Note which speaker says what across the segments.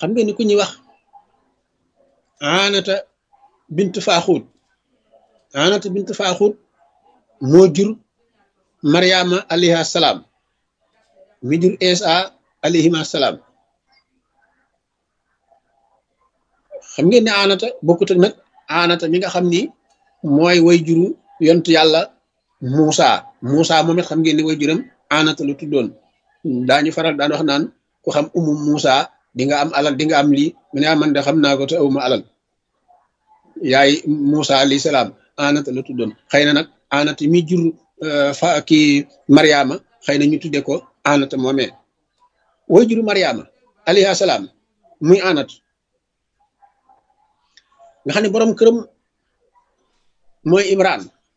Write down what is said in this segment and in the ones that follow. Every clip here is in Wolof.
Speaker 1: xam ngeen ni ku ñuy wax Aanata bint Faaxuut Aanata bint Faaxuut moo jur Mariama alayha salaam mi jur Isa alayhima salaam xam ngeen ne Aanata bokkut ak nag Aanata mi nga xam ni mooy way juru yontu yàlla Muusa moom it xam ngeen ni way juram Aanata lu tuddoon daañu faral daan wax naan ku xam Muusa di nga am alal di nga am lii mu ne man de xam naa ko te awuma alal yaay Muusa alayhi salaam Aanata la tuddoon xëy na nag Aanata mi jur kii Mariama xëy na ñu tudde ko Aanata moomee way juru Mariama alayha salaam muy Aanata nga xam ne borom këram mooy Imran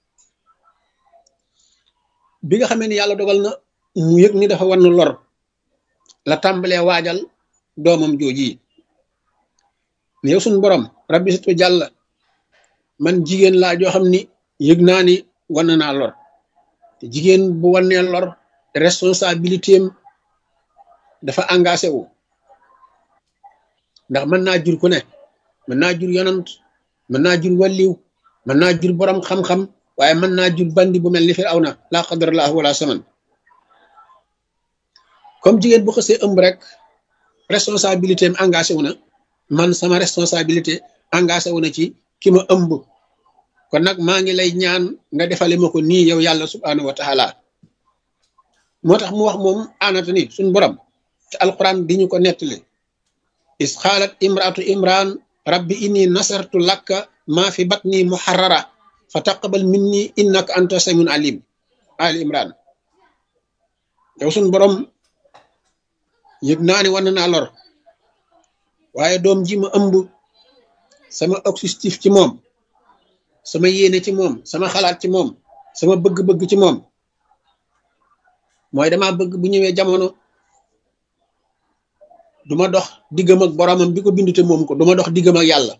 Speaker 1: bi nga xamee ni yàlla dogal na mu yëg ni dafa war na lor la tàmbalee waajal doomam jooji ne yow suñu borom rabbi situ jàll man jigéen laa joo xam ni yëg naa ni wan naa lor te jigéen bu wannee lor responsabilité am dafa engagé wu ndax mën naa jur ku ne mën naa jur yonant mën naa jur walliw mën naa jur borom xam-xam waaye mën naa jur bandi bu mel ni Firawna laa qadarallahu wala saman comme jigéen bu xësee ëmb rek responsabilité am engagé wu na man sama responsabilité engagé wu na ci ki ma ëmb kon nag maa ngi lay ñaan nga defale ma ko nii yow yàlla subhanahu wa taala moo tax mu wax moom Aanata ni suñ borom ci alquran di ñu ko nettali is xaalat imraatu imran rabbi inni nasartu lakka maa fi batni muharrara fa taqabal minni innaka anta samiun alim ali imran yow suñ borom yëg naa ni wan naa lor waaye doom ji ma ëmb sama objectif ci moom sama yéene ci moom sama xalaat ci moom sama bëgg-bëgg ci moom mooy dama bëgg bu ñëwee jamono duma dox diggam ak boromam bi ko bindu te moom ko duma dox diggam ak yàlla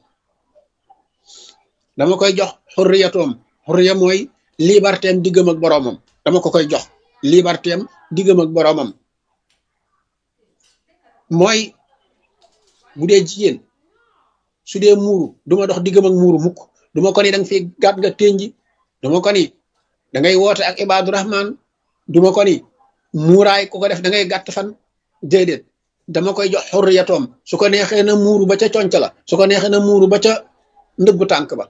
Speaker 1: dama koy jox xurriyatoom xurriya mooy liberté am diggam ak boromam dama ko koy jox liberté am diggam ak boromam mooy bu dee jigéen su dee muuru duma dox diggam ak muuru mukk duma ko ni danga fi gàtt nga ténji duma ko ni da ngay woote ak ibaadu rahman duma ko ni muuraay ku ko def da ngay gàtt fan déedéet dama koy jox xurriyatoom su ko neexee na muuru ba ca conc la su ko neexee na muuru ba ca ndëggu tànk ba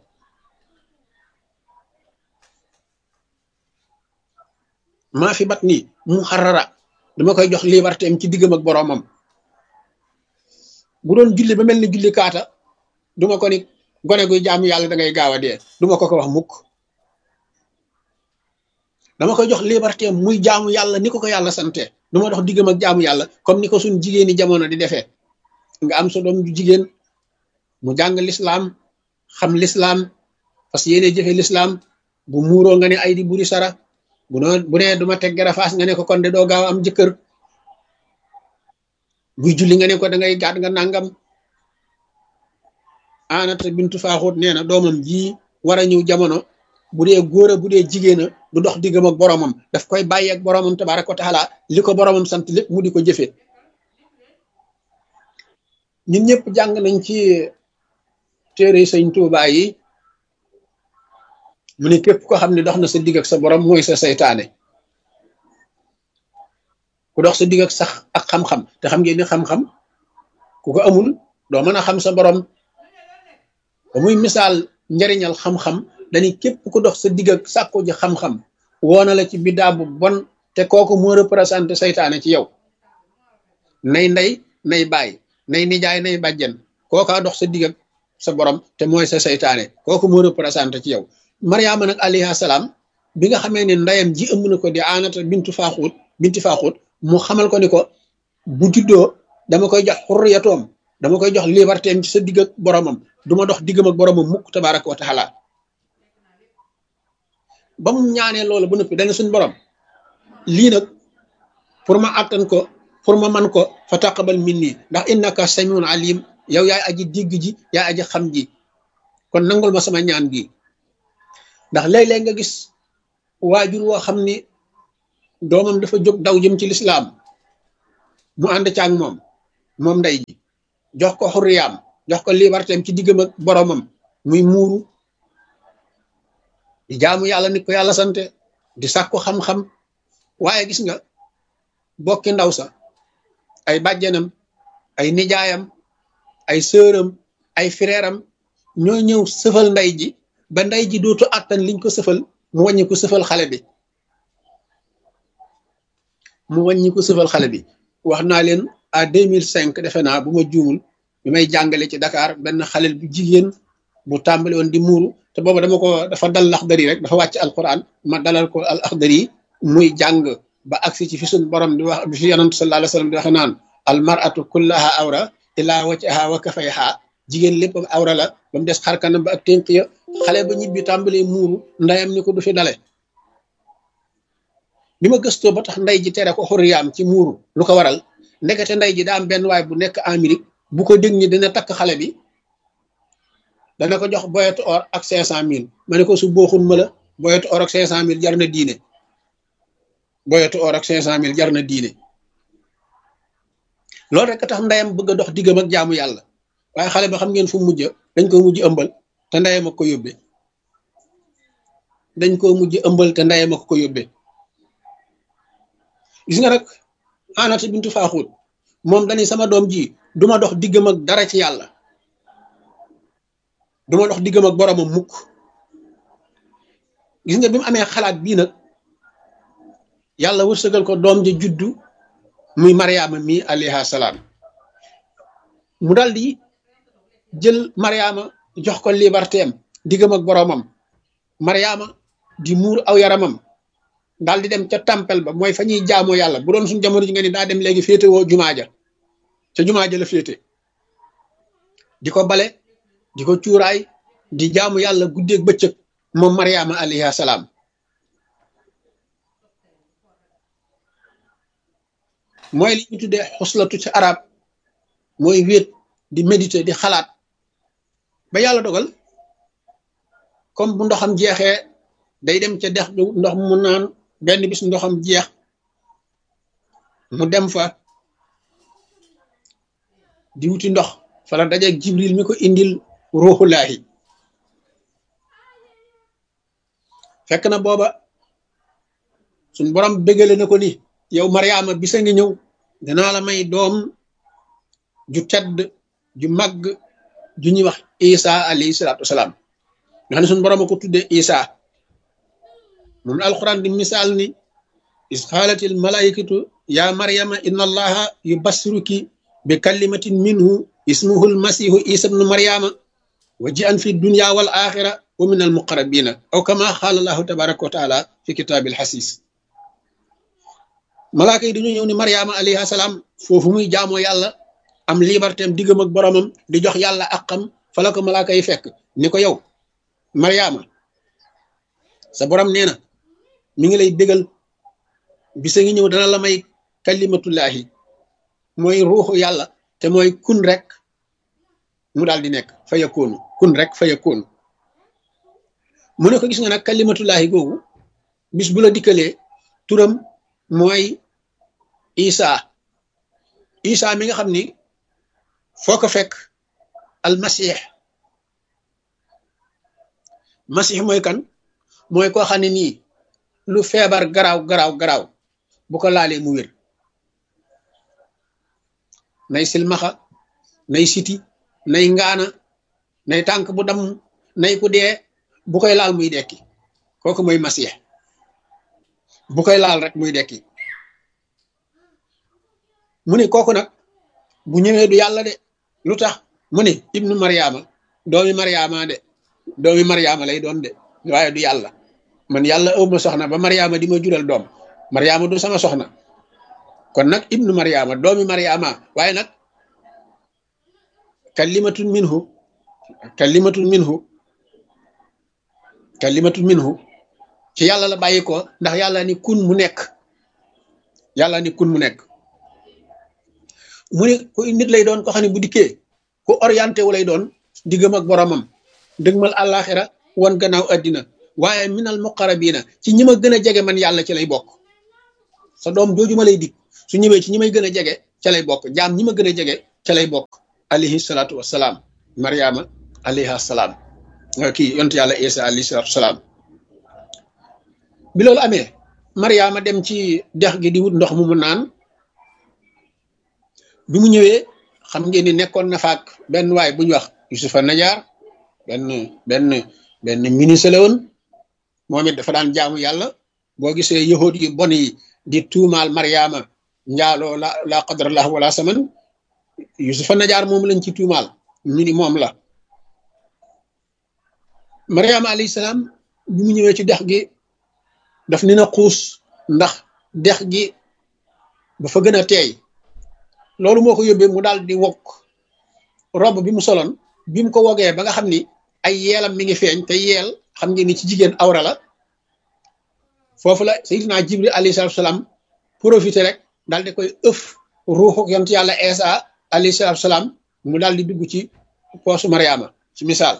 Speaker 1: maa fi bat nii mu xarara dama koy jox liberté am ci diggam ak boroomam bu doon julli ba mel ni julli kaata duma ko ni gone guy jaamu yàlla da ngay gaaw a dee duma ko ko wax mukk dama koy jox liberté am muy jaamu yàlla ni ko ko yàlla sante duma dox diggam ak jaamu yàlla comme ni ko suñ jigéeni jamono di defee nga am sa doom ju jigéen mu jàng lislaam xam lislaam parce que yéene jëfe lislaam bu muuroo nga ne ay di buri sara bu ne duma teg garafaas nga ne ko kon de doo gaaw am jëkkër buy julli nga ne ko da ngay gàtt nga nangam Aanata bintu Faaxuut nee na doomam ji war a ñëw jamono bu dee góor a bu dee jigéen a du dox diggam ak boromam daf koy bàyyi ak boromam tabaaraka wa taala li ko boromam sant lépp mu di ko jëfee ñun ñëpp jàng nañ ci téere Sëñ Tuubaa yi mu ne képp ko xam ne dox na sa digg ak sa borom mooy sa seytaane ku dox sa digg ak sax ak xam-xam te xam ngeen ni xam-xam ku ko amul doo mën a xam sa borom ba muy misaal njariñal xam-xam dañuy képp ku dox sa digg ak sàkku ji xam-xam woona la ci biddaa bu bon te kooku moo représenté seytaane ci yow nay ndey nay baay nay nijaay nay bàjjen kookaa dox sa digg ak sa borom te mooy sa seytaane kooku moo représenté ci yow Mariama nag alayha salaam bi nga xamee ne ndeyam ji ëmb na ko di Aanata binti Faaxuut mu xamal ko ni ko bu juddoo dama koy jox xurriyatoom dama koy jox liberté am ci sa digg ak boromam duma dox diggam ak boromam mukk tabaaraka wa taala ba mu ñaanee loolu ba noppi dana suñ borom lii nag pour ma àttan ko pour ma man ko fa taqabal minni ndax innaka samiun alim yow yaay aji digg ji yaay aji xam ji kon nangul ma sama ñaan gi ndax léeg-léeg nga gis waajur woo xam ni doomam dafa jóg daw jëm ci lislaam mu ànd caag moom ndey ji jox ko xurriyaam jox ko libertéem ci diggam ak boromam muy muuru di jaamu yàlla nit ko yàlla sante di sàkku xam-xam waaye gis nga bokki ndaw sa ay bàjjenam ay nijaayam ay sëram ay frèram ñoo ñëw sëfal ndey ji ba ndey ji dootu àttan liñ ko sëfal mu wàññi ko sëfal xale bi wax naa leen à 2005 defe naa bu ma juumul bi may jàngale ci Dakar benn xalel bu jigéen bu tàmbali woon di muuru te booba dafa dal Laxdari rek dafa wàcc alquran ma dalal ko al Axdari muy jàng ba agsi ci fi suñ borom di wax bi fi yonent sallallahu alayhi wa sallam di waxe naan al mar'atu kullaha awra illa wajhaha wa kafayha jigéen lépp awra la ba mu des xarkanam ba ak tënk ya xale ba ñibbi tàmbalee muuru ndayam ni ko du fi dale bi ma gëstoo ba tax ndey ji tere ko xurriyaam ci muuru lu ko waral ndekete ndey ji daa am benn waay bu nekk Amérique bu ko dégg ni dina takk xale bi dana ko jox boyetu or ak 500,000 ma ne ko su booxun ma la boyetu or ak 500,000 jar na diine boyetu or ak 500,000 jar na diine loolu rek tax ndeyam bëgg a dox diggam ak jaamu yàlla waaye xale ba xam ngeen fu mujj dañ ko mujj ëmbal te ndeyam ak ko yóbbee gis nga nag Anata bintu Faaxuut moom dañuy sama doom ji duma dox diggam ak dara ci yàlla duma dox diggam ak boromam mukk gis nga bi mu amee xalaat bii nag yàlla wërsëgal ko doom ja juddu muy Mariama mi alayha salaam mu dal di jël Mariama jox ko liberté am diggam ak boromam Mariama di muur aw yaramam daal di dem ca tempel ba mooy fa ñuy jaamoo yàlla bu doon suñu jamono ji nga ni daa dem léegi féete woo jumaa ja ca jumaa ja la féete di ko bale di ko cuuraay di jaamu yàlla guddeeg bëccëg moom Mariama alayha salaam mooy li ñu tuddee xuslatu ci arab mooy wéet di méditer di xalaat ba yàlla dogal comme bu ndoxam jeexee day dem ca dex ndox mu naan benn bis ndoxam jeex mu dem fa di wuti ndox fa la dajeeg Jibril mi ko indil ruuxulaahi fekk na booba suñ borom bégale na ko ni yow Mariama bisa ngi ñëw danaa la may doom ju tedd ju màgg ju ñuy wax Isa alayhi salaatu wasalaam nga xam ne suñ borom a ko tuddee Isa moom alquran di misaal ni is xaalatil malaikatu ya Mariama inna allaha yubassiruki bi kalimatin minhu ismuhu almasihu isa ibnu Mariama wa ji an fi dunya wal axira wa min al muqarrabina aw kama xaala allahu tabaraka wa taala fi kitaabil xasis malaaka yi dañu ñëw ni Mariama alayha salaam foofu muy jaamoo yàlla am liberté am diggam ak boromam di jox yàlla akam fa la ko malaaka yi fekk ni ko yow Mariama sa borom nee na mi ngi lay bégal bisa ngi ñëw dana la may kalimatullahi mooy ruuxu yàlla te mooy kun rek mu daal di nekk fa yakoonu kun rek fa yakoonu mu ne ko gis nga nag kalimatullahi googu bis bu la dikkalee turam mooy Isa mi nga xam ni foo ko fekk almasih masih mooy kan mooy koo xam ne nii lu feebar garaaw bu ko laalee mu wér nay silmaxa nay siti nay ngaana nay tànk bu dam nay ku dee bu koy laal muy dekki kooku mooy masih bu koy laal rek muy dekki mu ne kooku nag bu ñëwee du yàlla de lu tax mu ne ibnu Mariama doomi Mariama lay doon de waaye du yàlla man yàlla awma soxna ba Mariama di ma jural doom Mariama du sama soxna kon nag ibnu Mariama doomi Mariama waaye nag kalimatun minhu ci yàlla la bàyyi ko ndax yàlla ni kun mu nekk mu ne ku nit lay doon ko xam ne bu dikkee ku orienté wu lay doon diggam ak boromam dëgmal àllaaxira wan gannaaw addina waaye minal muqarrabina ci ñi ma gën a jege man yàlla ci lay bokk sa doom jooju ma lay dig su ñëwee ci ñi may gën a jege ca lay bokk jaam ñi ma gën a jege ca lay bokk alayhi salaatu wasalaam mariama alayha salaam kii yontu yàlla isa alayhi salaatu wasalaam bi loolu amee mariama dem ci dex gi di wut ndox mu mu naan bi mu ñëwee xam ngeen ni nekkoon na faak benn waay bu ñu wax yusufa najaar benn ministre la woon moom it dafa daan jaamu yàlla boo gisee yahud yu bon yi di tuumaal mariama njaaloo la qadrallah wala saman yusufa najaar moom lañ ci tuumaal ñu ni moom la mariama alayhi salaam bi mu ñëwee ci dex gi daf ni na xuus ndax dex gi ba fa gën a teey loolu moo ko yóbbee mu daal di wokk robe bi mu soloon bi mu ko wogee ba nga xam ni ay yeelam mi ngi feeñ te yeel xam ngeen ni ci jigéen awra la foofu la sayyidina jibril alayhi salaatu salaam profité rek daal di koy ëf ruuxu yonent yàlla Isa alayhi salaatu salaam mu daal di dugg ci poosu mariama ci misaal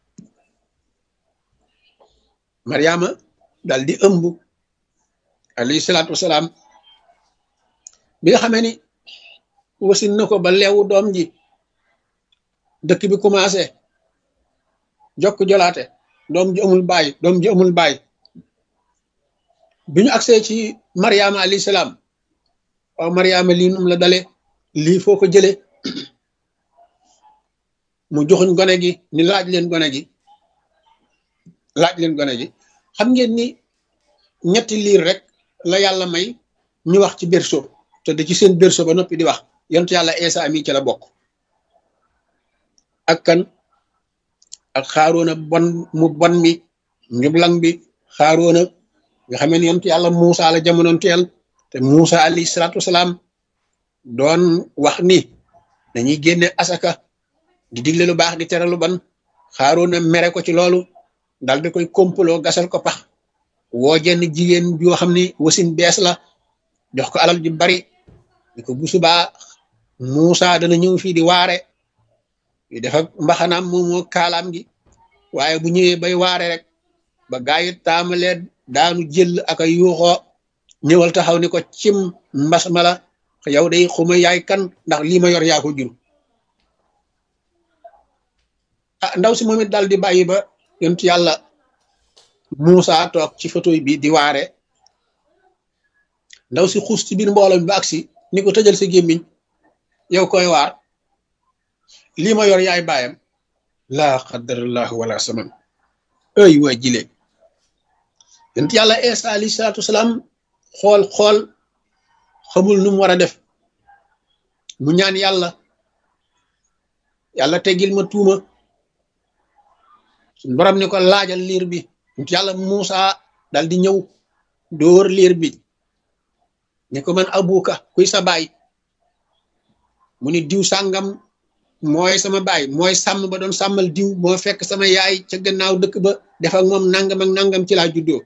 Speaker 1: mariama daal di ëmb alayhi salaatu wasalaam bi nga xamee ni wasin na ko ba leewu doom ji dëkk bi commencé jokk jolaate doom ji amul baay bi ñu agsee ci mariama alayhi salaam waaw mariama lii num la dale lii foo ko jële mu joxuñ gone gi ni laaj leen gone gi xam ngeen ni ñetti liir rek la yàlla may ñu wax ci berceau te da ci seen berceau ba noppi di wax yonent yàlla Isa mi ci la bokk ak kan ak xaaroona mu bon mi njublang bi xaaroona nga xamee ne yonent yàlla Muusa la jamonoon teel te Muusa alayhi salaatu wasalaam doon wax ni dañuy génne asaka di digle lu baax di tere lu ban xaaroona mere ko ci loolu dal di koy kompaloo gasal ko pax woo jenn jigéen yoo xam ni wasin bees la jox ko alal ju bari ni ko bu subaa Muusa dana ñëw fii di waare yu def ak mbaxanaam moomoo kaalaam gi waaye bu ñëwee bay waare rek ba gaa yi taamalee daanu jël ak a yuuxoo ñëwal taxaw ni ko cim mbas ma la yow day xuma yaay kan ndax lii ma yor yaa ko jur ndaw si moom it daal di bàyyi ba yonent yàlla Muusa toog ci photo bi di waare ndaw si xuus ci biir mbooloo mi ba agsi ni ko tëjal sa gémmiñ yow koy waar lii ma yor yaay baayam laa qadarallahu wala saman ay waa jile yonent yàlla Isa alayhi salaatu wasalaam xool xamul nu mu war a def mu ñaan yàlla teggil ma tuuma suñ borom ni ko laajal liir bi yonent yàlla Muusa dal di ñëw dóor liir bi ni ko man abuka kuy sa baay mu ni diw sàngam mooy sama baay mooy sàmm ba doon sàmmal diw moo fekk sama yaay ca gannaaw dëkk ba def ak moom nangam ak nangam ci laa juddoo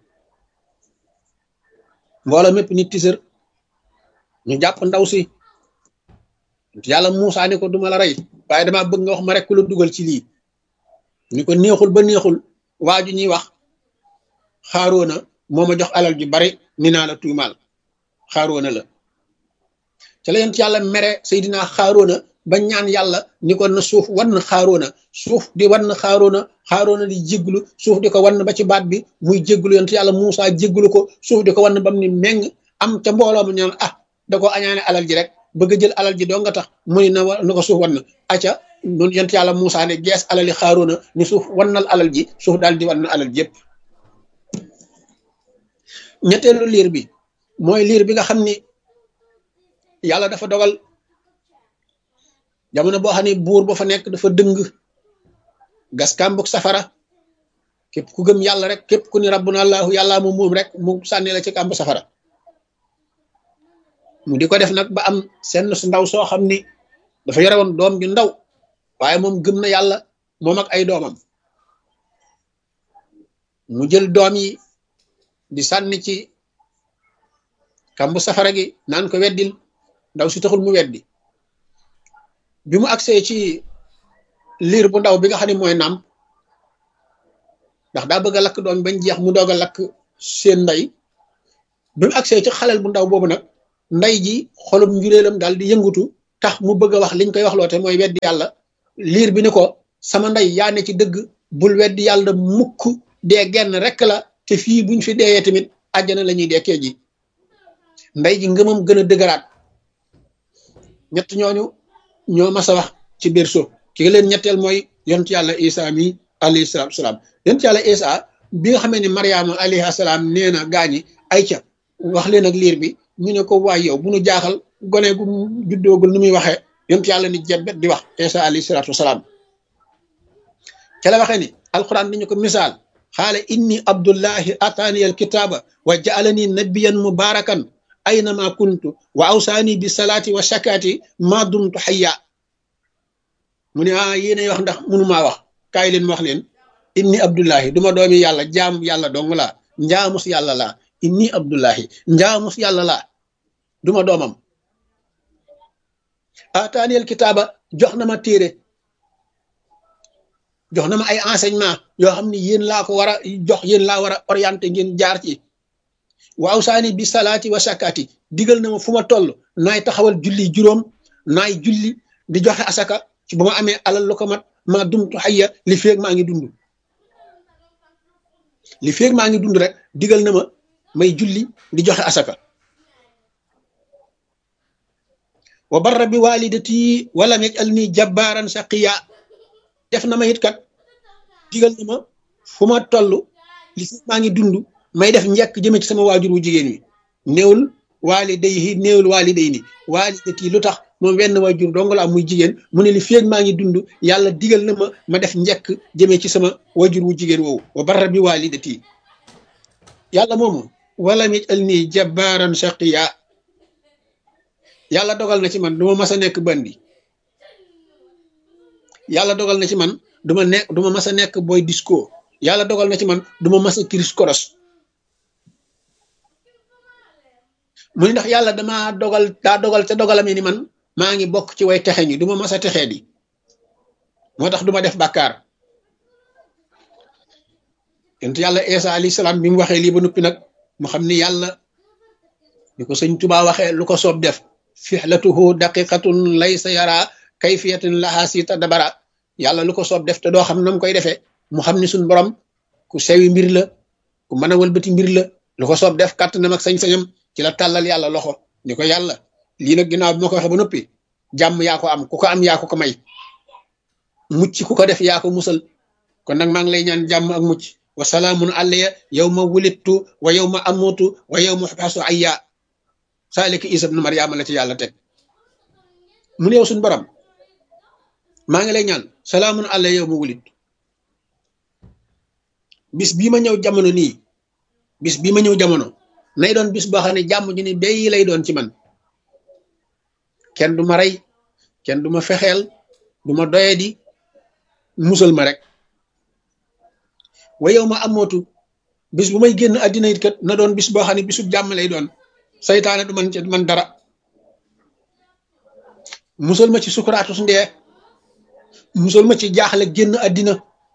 Speaker 1: mbooloo mépp nit tisër ñu jàpp ndaw si yàlla Muusa ni ko duma la rey waaye dama bëgg nga wax ma rek ku la dugal ci lii ni ko neexul ba neexul waaju ñuy wax xaaroona moo ma jox alal ju bari ni naa la tuumaal xaaroona la ca la yent yàlla mere Seydina xaaroona ba ñaan yàlla ni ko na suuf wan xaaroona suuf di wan xaaroona di jégglu suuf di ko wan ba ci baat bi muy jégglu yent yàlla Muusa jégglu ko suuf di ko wan bam ni meng am ca mbooloo mu ñaan da ko añaane alal ji rek bëgg jël alal ji doo nga tax mu ni na ko suuf wan acca noonu yent yàlla Muusa ne gees alali xaaroona ni suuf wannal alal ji suuf daal di wan alal ji yëpp ñetteelu liir bi mooy liir bi nga xam ni yàlla dafa dogal jamono boo xam ne buur ba fa nekk dafa dëng gas kàmbug safara képp ku gëm yàlla rek képp ku ni rabbuna allahu yàllaa moom rek mu sànni la ci kàmbu safara mu di ko def nag ba am seen su ndaw soo xam ni dafa yore woon doom ju ndaw waaye moom gëm na yàlla moom ak ay doomam mu jël doom yi di sànni ci kàmbu safara gi naan ko weddil ndaw si taxul mu weddi bi mu agsee ci liir bu ndaw bi nga xam ne mooy naam ndax daa bëgg a lakk doom bañ jeex mu doog a lakk seen ndey bi mu agsee ci xalel bu ndaw boobu nag ndey ji xolum njuréelam daal di yëngutu tax mu bëgg a wax liñ koy wax loote mooy weddi yàlla liir bi ni ko sama ndey yaa ne ci dëgg bul weddi yàlla mukk dee genn rek la te fii buñ fi deeyee tamit àjjana la ñuy dekkee ji ndey ji ngëmam gën a dëgëraat ñett ñooñu ñoo mas a wax ci biir suuf ki leen ñetteel mooy yontu yàlla isa mi alayhi salaatu salaam yontu yàlla isa bi nga xamee ne mariama alayhi salaam nee na gaañi ay ca wax leen ak liir bi ñu ne ko waay yow bu nu jaaxal gone gu juddoogul nu muy waxee yontu yàlla ni jebbet di wax isa alayhi salaatu wasalaam ca la waxee ni alquran dañu ko misaal xaala inni abdullahi ataani al kitaaba wa jaalani nabiyan mubarakan aynama kuntu wa awsaani bi salaati wa shakaati ma dumtu xayya mu ne yéenay wax ndax mënumaa wax kaay leen ma wax leen inni abdullahi duma doomi yàlla jaamu yàlla dong laa njaamus yàlla laa inni abdullahi njaamus yàlla laa duma doomam ataani al kitaaba jox na ma téere jox na ma ay enseignement yoo xam ne yéen laa ko war a jox yéen laa war a orienté ngeen jaar ci waaw saani bi salaati wa sakaati digal na ma fu ma toll naay taxawal julli juróom naay julli di joxe asaka ci bu ma amee alal lu ko mat ma dumtu xayya li feeg maa ngi dund li feeg maa ngi dund rek digal na ma may julli di joxe asaka wa barra bi walidati walam yajalni jabbaaran saqiya def na ma it kat digal na ma fu ma toll li feeg maa ngi dund may def njëkk jëme ci sama waajur wu jigéen wi néewul waalidayhi néewul waalidayni waalidati lu tax moom wenn waajur dong la am muy jigéen mu ne li feeg maa ngi dund yàlla digal na ma def njëkk jëme ci sama waajur wu jigéen woowu wa barra bi waalidati yàlla moomu walam yajalni jabbaaran shaqiya yàlla dogal na ci man duma mas a nekk bandi yàlla dogal na ci man duma mas a nekk boy disco yàlla dogal na ci man duma mas a kiris koros mu ni ndax yàlla daa dogal te dogalame ni man maa ngi bokk ci way texe ñi duma mas a texee di moo tax duma def bàkkaar yonent yàlla Isa alayhi salaam bi mu waxee lii ba noppi nag mu xam ni yàlla ni ko sëñ Tuubaa waxee lu ko soob def fihlatuhu daqiqatun laysa yara kayfiyatin laha sita dabara yàlla lu ko soob def te doo xam na mu koy defee mu xam ni suñ borom ku sewi mbir la ku mën a wëlbati mbir la lu ko soob def kàttanam ak sañ-sañam ci la tàllal yàlla loxo ni ko yàlla lii nag ginnaaw bi ma ko waxee ba noppi jàmm yaa ko am ku ko am yaa ko may mucc ku ko def yaa ko musal kon nag maa ngi lay ñaan jàmm ak mucc wa salaamun alayya yawma wulidtu wa yawma amutu wa yawma ub'asu hayya saalika Isa ibnu Maryama la ci yàlla teg mu ne yow suñu borom maa ngi lay ñaan salaamun alayya yawma wulidtu bis bii ma ñëw jamono nii bis bii ma ñëw jamono nay doon bis boo xam ne jàmm ji ni béy lay doon ci man kenn du ma rey kenn du ma fexeel du ma doyadi musal ma rek wa yow ma amootu bis bu may génn àddina it kat na doon bis boo xam ne bisu jàmm lay doon saytaane du man dara musal ma ci sukuraatu su ndee musal ma ci jaaxle génn àddina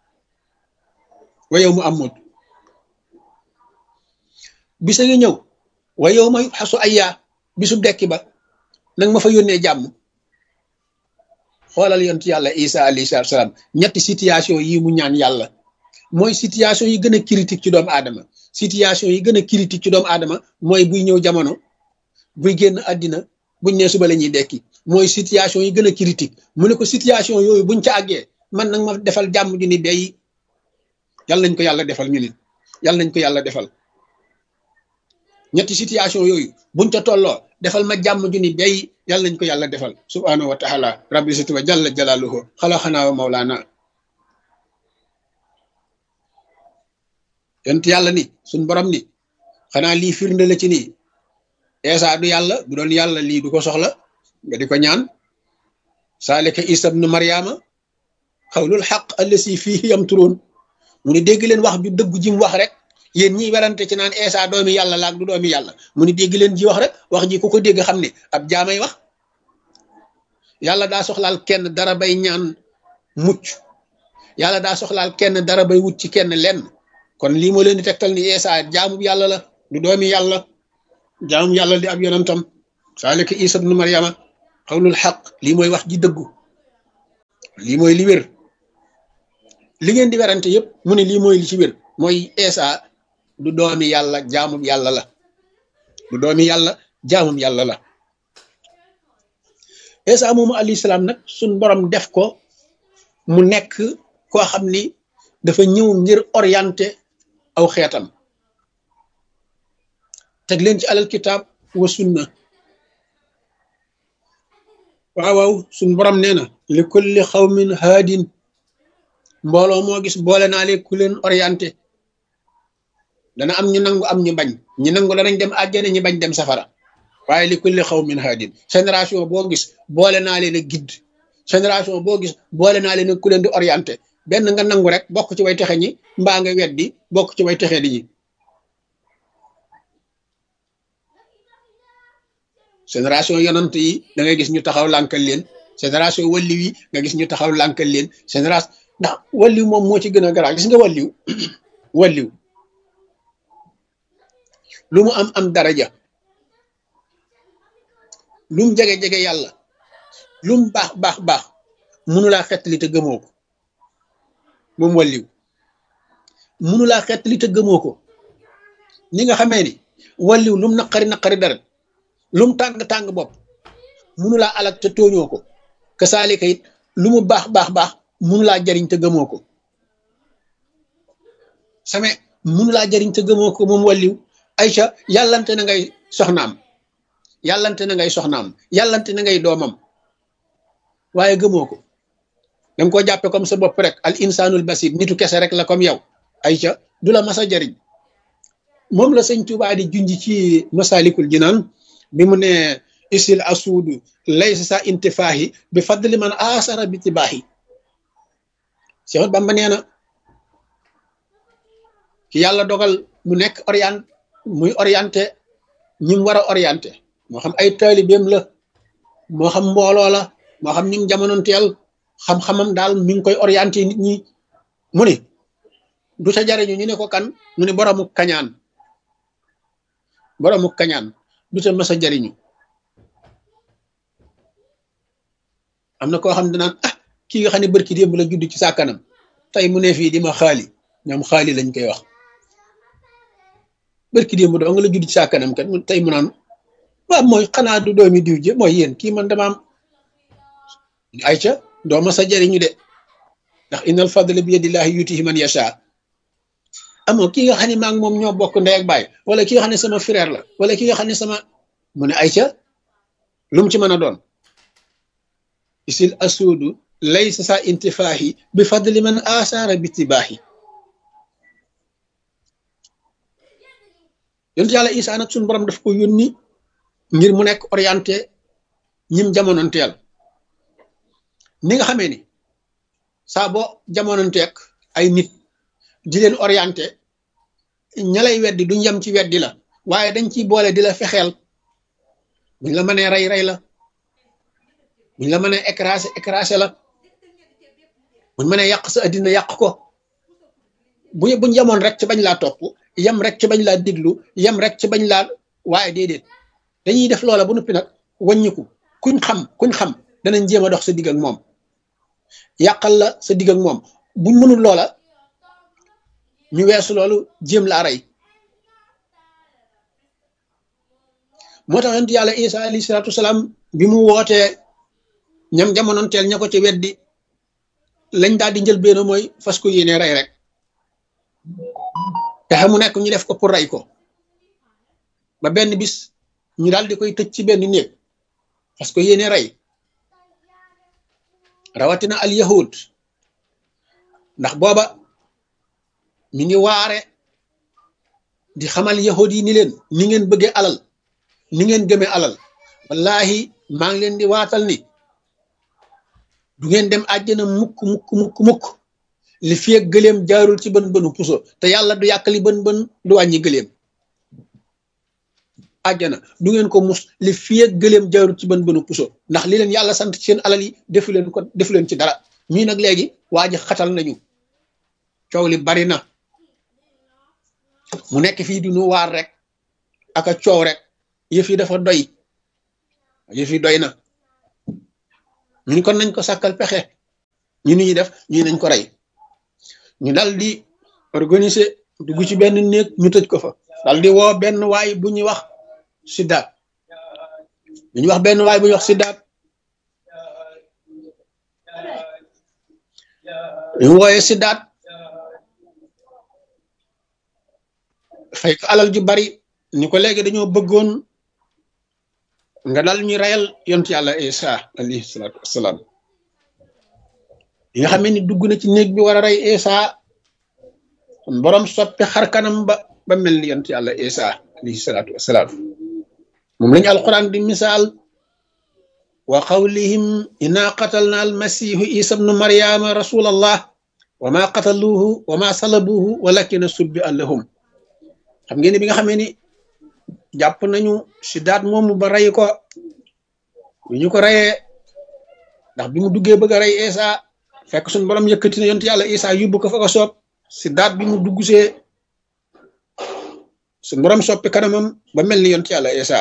Speaker 1: wa yow mu amootu bisa ngi ñëw wa yow ma xasu ayyaa bisu dekki ba nag ma fa yónnee jàmm xoolal yontu yàlla Isa alayhi salaam ñetti situation yi mu ñaan yàlla mooy situation yi gën a critique ci doomu aadama situation yi gën a critique ci doomu aadama mooy buy ñëw jamono buy génn àddina buñ ne suba la ñuy dekki mooy situation yi gën a critique mu ne ko situation yooyu buñ ca àggee man nag ma defal jàmm ju ni bay yàlla nañ ko yàlla defal ñu nit yàlla nañ ko yàlla defal ñetti situation yooyu buñ ca tolloo defal ma jàmm ju ni bay yàlla nañ ko yàlla defal subhanahu wa taala rabbi siti wa jalla jalaaluhu xalaxanaa wa mawlaana yonent yàlla ni suñ borom ni xanaa lii firnde la ci nii Isa du yàlla bu doon yàlla lii du ko soxla nga di ko ñaan saalika Isa ibnu Maryama xawlul xaq allasi fiihi yamturuun mu ni dégg leen wax ju dëggu ji mu wax rek yéen ñiy werante ci naan Isa doomi yàlla laak du doomi yàlla mu ni dégg leen ji wax rek wax ji ku ko dégg xam ne ab jaamay wax yàlla daa soxlaal kenn dara bay ñaan mucc yàlla daa soxlaal kenn dara bay wut ci kenn lenn kon lii moo leen di tegtal ni Isa jaamu yàlla la du doomi yàlla jaamu yàlla di ab yonentam saalika Isa ibnu Maryama xawlul xaq lii mooy wax ji dëggu lii mooy li wér li ngeen di werante yëpp mu ne lii mooy li ci wér mooy Isa du doomi yàlla jaamum yàlla la du doomi yàlla jaamum yàlla la Isa moomu alayhi salaam nag suñ borom def ko mu nekk koo xam ni dafa ñëw ngir orienté aw xeetam teg leen ci alal kitaab wa sunna waaw suñ borom nee na li kulli xawmin haadin mbooloo moo gis boole naa leen ku leen orienté dana am ñu nangu am ñu bañ ñu nangu danañ dem àjjana ñi bañ dem safara waaye li kulli xawmin haadin génération boo gis boole naa leen a guide génération boo gis boole naa leen ku leen di orienté benn nga nangu rek bokk ci way texe ñi mbaa nga weddi bokk ci way texe di ñi génération yonant yi da ngay gis ñu taxaw lànkal leen génération walliw yi nga gis ñu taxaw lànkal leen génération ndax walliw moom moo ci gën a garaaw gis nga walliw walliw lu mu am daraja lu mu jege yàlla lu mu baax mënulaa xettali te gëmoo ko moom walliw mënulaa xettali te gëmoo ko ni nga xamee ni walliw lu mu naqari dara lu mu tàng bopp mënulaa alak te tooñoo ko kasaalika it lu mu baax mënulaa jariñ te gëmoo ko same mënulaa jariñ te gëmoo ko moom walliw Ayca yàllante na ngay soxnaam yàllante na ngay doomam waaye gëmoo ko danga ko jàppe comme sa bopp rek al insanul basir nitu kese rek la comme yow Ayca du la mas a jariñ moom la sëñ Tuubaa di junj ci masalikul jinaan bi mu ne isil asuudu laysa sa intifaahi bi fadli man asara bi tibaahi Seex Bamba nee na ki yàlla dogal mu nekk muy orienté ñi mu war a orienté moo xam ay taalibeem la moo xam mbooloo la moo xam ñi mu jamonoonteel xam-xamam daal mi ngi koy orienté nit ñi mu ne du ca jariñu ñu ne ko kan mu ne boroomu kañaan du ca mës a jariñu am na koo xam ne naan kii nga xam ne barki démb la judd ci sa kanam tey mu ne fii di ma xaali ñoom xaali lañ koy wax barki démb doo nga la judd ci sa kanam kat tey mu naan waaw mooy xanaa du doomi diw je mooy yéen kii man dama am Ayca doo mës a jariñu de ndax innal fadla bi yadillahi yutihi man yasha amoo kii nga xam ne maa ngi moom ñoo bokk ndey ak baay wala ki nga xam ne sama frère la wala ki nga xam ne sama mu ne Ayca lu mu ci mën a doon isil asuudu laysa sa intifaahi bi fadli man asara bi tibaahi yonent yàlla Isaa nag suñu borom daf ko yónni ngir mu nekk orienté ñim jamonoonteel ni nga xamee ni saa boo jamononteeg ay nit di leen orienté ña lay weddi duñ yem ci weddi la waaye dañ ciy boole di la fexeel buñ la mënee rey la buñ la mënee écrasé la buñ mënee yàq sa addina yàq ko buñ yemoon rek ci bañ laa topp yem rek ci bañ laa diglu yem rek ci bañ laa waaye déedéet dañuy def loola bu noppi nag wàññiku kuñ xam danañ jéem a dox sa digg ak moom yàqal la sa digg ak moom buñ mënul loola ñu weesu loolu jéem laa rey moo tax yonent yàlla Isa alayhi salaatu wasalaam bi mu wootee ñam jamonoonteel ña ko ci weddi lañ daal di njël benn mooy fas ko yéene rey rek te mu nekk ñu def ko pour rey ko ba benn bis ñu daal di koy tëj ci benn néeg fas ko yéene rey rawatina al yahud ndax booba mi ngi waare di xamal yahud yi ni leen ni ngeen bëggee alal ni ngeen gëmee alal wallahi maa ngi leen di waatal ni du ngeen dem àjjana mukk li fi ak gëleem jaarul ci bën bënu puso te yàlla du yàqali bën du wàññi gëleem àjjana du ngeen ko mus li fi ak gëleem jaarul ci bën bënu puso ndax li leen yàlla sant seen alal yi defu leen ci dara ñii nag léegi waa ji xatal nañu coow li bari na mu nekk fii di nu waar rek aka coow rek yëf yi dafa doy na ñu ni kon nañ ko sàkkal pexe ñu ni ñuy def ñu nañ ko rey ñu dal di organiser dugg ci benn néeg ñu tëj ko fa dal di woo benn waay bu ñuy wax Siddaat bu ñuy wax benn waay bu ñuy wax Siddaat ñu wooyee Siddaat fay ko alal ju bari ni ko léegi dañoo bëggoon nga dal ñu reyal yonent yàlla Isa alayhi salaatu wassalaam yi nga xam ne ni dugg na ci néeg bi war a rey Isa borom soppi xar kanam ba mel ni yonent yàlla Isa alayhi salaatu wassalaam moom lañu alquran di misaal wa qawlihim inna qatalna almasihu isa bnu maryama rasulallah wa ma qataluhu wa ma salabuhu walakina subbi'a lahum xam ngeen ni bi nga xamee ni jàpp nañu Siddaat moomu ba rey ko bi ñu ko reyee ndax bi mu duggee bëgg a rey Isa fekk suñu borom yëkkati na yonent yàlla Isa yóbbu ko fa ko soob Siddaat bi mu duggsee suñu borom soppi kanamam ba mel ni yonent yàlla Isa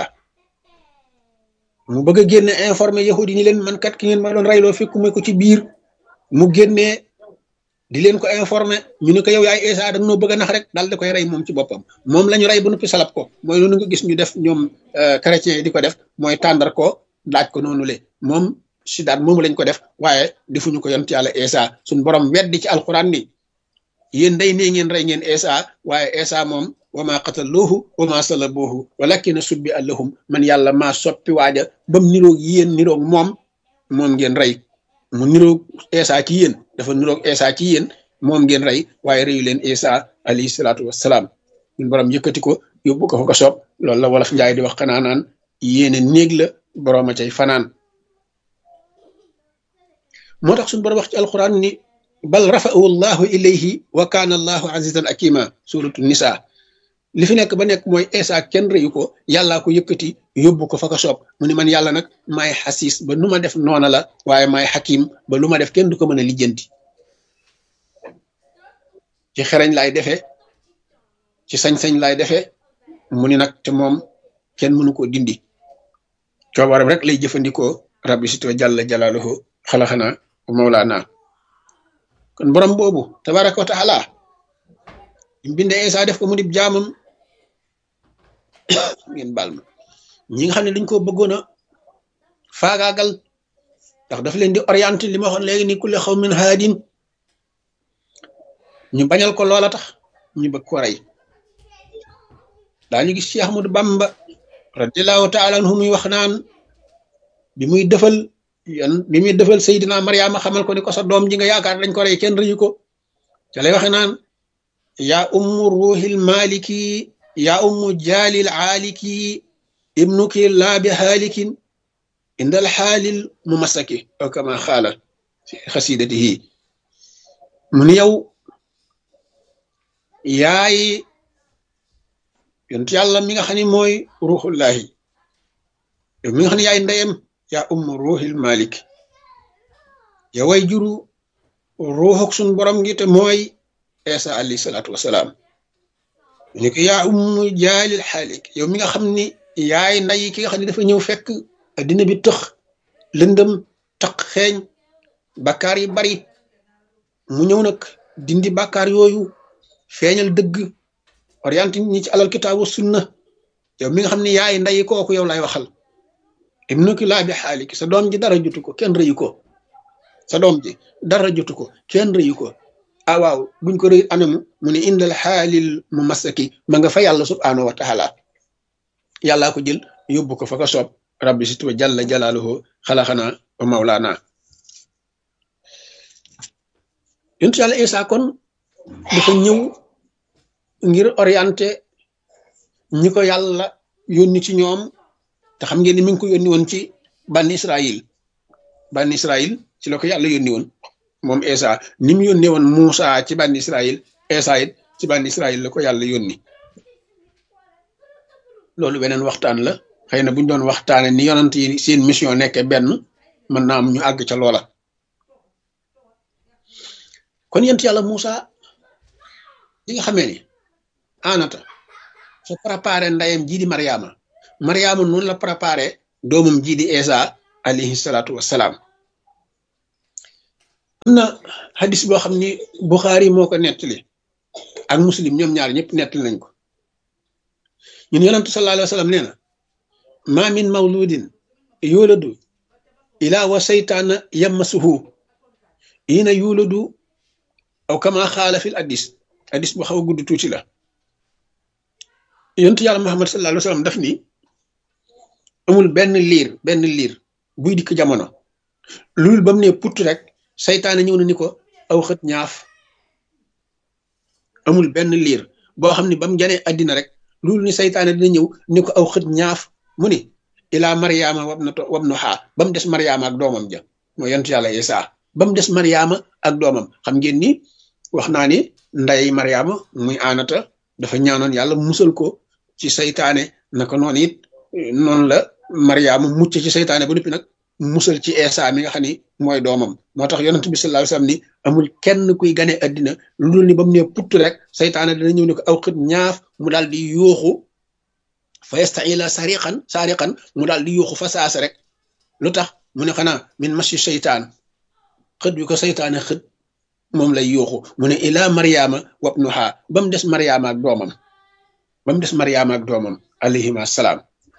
Speaker 1: mu bëgg a génne informé yahudi yi ni leen man kat ki ngeen ma doon reyloo fekkuma ko ci biir mu génnee di leen ko informé ñu ne ko yow yaay Isa da nga noo bëgg a nax rek daal di koy rey moom ci boppam moom la ñu rey ba noppi salab ko mooy loolu nga gis ñu def ñoom chrétiens yi di ko def mooy tàndar ko laaj ko noonu le moom Siddaat moomu lañ ko def waaye defuñu ko yonent yàlla Isa suñ borom weddi ci alquran ni yéen day nee ngeen rey ngeen Isa waaye Isa moom wa ma qataluhu wa ma salabuhu walakina subbi'a lahum man yàlla maa soppi waaja bam niroog yéen niroog moom ngeen rey mu niroog Isa ci yéen dafa niroog Isa ci yéen moom ngeen rey waaye reyu leen Isa alayhi salaatu wassalaam ñun borom yëkkati ko yóbbu ko fa ko soob loolu la wolof njaay di wax xanaa naan yéene néeg la borom a cay fanaan moo tax suñu borom wax ci alquran ni bal rafa'ahu llahu ilayhi wa kaana allahu azizan akima suratu nisa li fi nekk ba nekk mooy Isa kenn reyu ko yàllaa ko yëkkati yóbbu ko fa ko soob mu ni man yàlla nag maay xasiis ba nu ma def noona la waaye maay xakim ba lu ma def kenn du ko mën a lijjanti ci xereñ laay defee ci sañ-sañ laay defee mu ni nag te moom kenn mënu koo dindi coobaram rek lay jëfandikoo rabbi sito jalla jalaaluhu xalaxana mawlaana kon borom boobu tabaraka wa taala bindee Isa def ko mu di jaamam ngeen baal ma ñi nga xam ne dañ ko bëggoon a faagaagal ndax daf leen di orienté li ma waxoon léegi ni kulli xawmin haadin ñu bañal ko loola tax ñu bëgg ko rey daañu gis Cheikh Ahmadou Bamba radiallahu taala anhu muy wax naan bi muy defal Seydina Mariama xamal ko ni ko sa doom ji nga yaakaar dañ ko rey kenn rëyu ko ca lay waxe naan yaa ummu ruuxil maliki yaa ummu jaalil aaliki ibnuki laa bi xaalikin indal xaalil mu masaki aw kama xaala fi xasidatihi mu ni yow yaay yonent yàlla mi nga xam ne mooy ruuxullahi yow mi nga xam ne yaay ndeyam yaa ummu ruuxil malik yow way juru ruuxuk sun borom gi te mooy Isa alayhi salaatu wasalaam ni ko yaa ummu jaalil xaalik yow mi nga xam ni yaay nday ki nga xam ne dafa ñëw fekk addina bi tëx lëndëm taq xeeñ bakkaar yi bari mu ñëw nag dindi bakkaar yooyu feeñal dëgg orienté ñi ci alal kitaabu sunna yow mi nga xam ne yaay nday kooku yow lay waxal ibnuki laa bi xaalik sa doom ji dara jotu ko kenn rëyu ko sa doom ji dara jotu ko kenn rëyu ko ah waaw buñ ko rëy anamu mu ne indal xaalil mu masaki ma nga fa yàlla subhaanahu wa taala yàllaa ko jël yóbbu ko fa ko soob rabbi situ jalla jalaaluhu xalaxana wa mawlaana yonent yàlla Isa kon dafa ñëw ngir orienté ñi ko yàlla yónni ci ñoom te xam ngeen ni mi ngi ko yónni woon ci banni Israël ci la ko yàlla yónni woon moom Isa ni mu yónnee woon Muusa ci banni Israël Isa it ci banni Israël la ko yàlla yónni loolu beneen waxtaan la xëy na buñ doon waxtaane ni yonent yi seen mission nekke benn mën naa am ñu àgg ca loola kon yent yàlla Muusa li nga xamee ni anata su préparé ndayam jii di Mariama noonu la préparé doomam jii di Isa alayhi salaatu wassalaam am na hadis boo xam ni Buxaari moo ko nettali ak Muslim ñoom ñaar ñëpp nettali nañ ko ñun yonentu sallallahu alayhi wa sallam nee na ma min mawludin yuladu ila wa seytaana yammasuhu ina yuladu aw kama xaala fil hadis bu xaw a gudd tuuti la yonentu yàlla Muhammad sallallahu alayhi wa sallam daf ni amul benn liir buy dikk jamono loolu ba mu ne put rek saytaane ñëw na ni ko aw xët ñaaf amul benn liir boo xam ne ba mu janee àddina rek loolu ni saytaane dina ñëw ni ko aw xët ñaaf mu ni ilaa Mariama wabnuhaa ba mu des Mariama ak doomam ja mooy yonent yàlla Isaa ba mu des Mariama ak doomam xam ngeen ni wax naa ni nday Mariama muy Aanata dafa ñaanoon yàlla musal ko ci saytaane naka noonu it noonu la Mariama mucc ci saytaane ba noppi nag musal ci Isaa mi nga xam ni mooy doomam moo tax yonent bi sallallahu alayhi wasallam ni amul kenn kuy gane addina lu dul ni ba mu ne putt rek saytaane dina ñëw ne ko aw xët ñaaf mu daal di yuuxu fa yasta'ila sariqan mu daal di yuuxu fa saasa rek lu tax mu ne xanaa min mashi seytaan xët bi ko saytaane xët moom lay yuuxu mu ne ila Mariama wabnuha ba mu des Mariama ak doomam alayhima salaam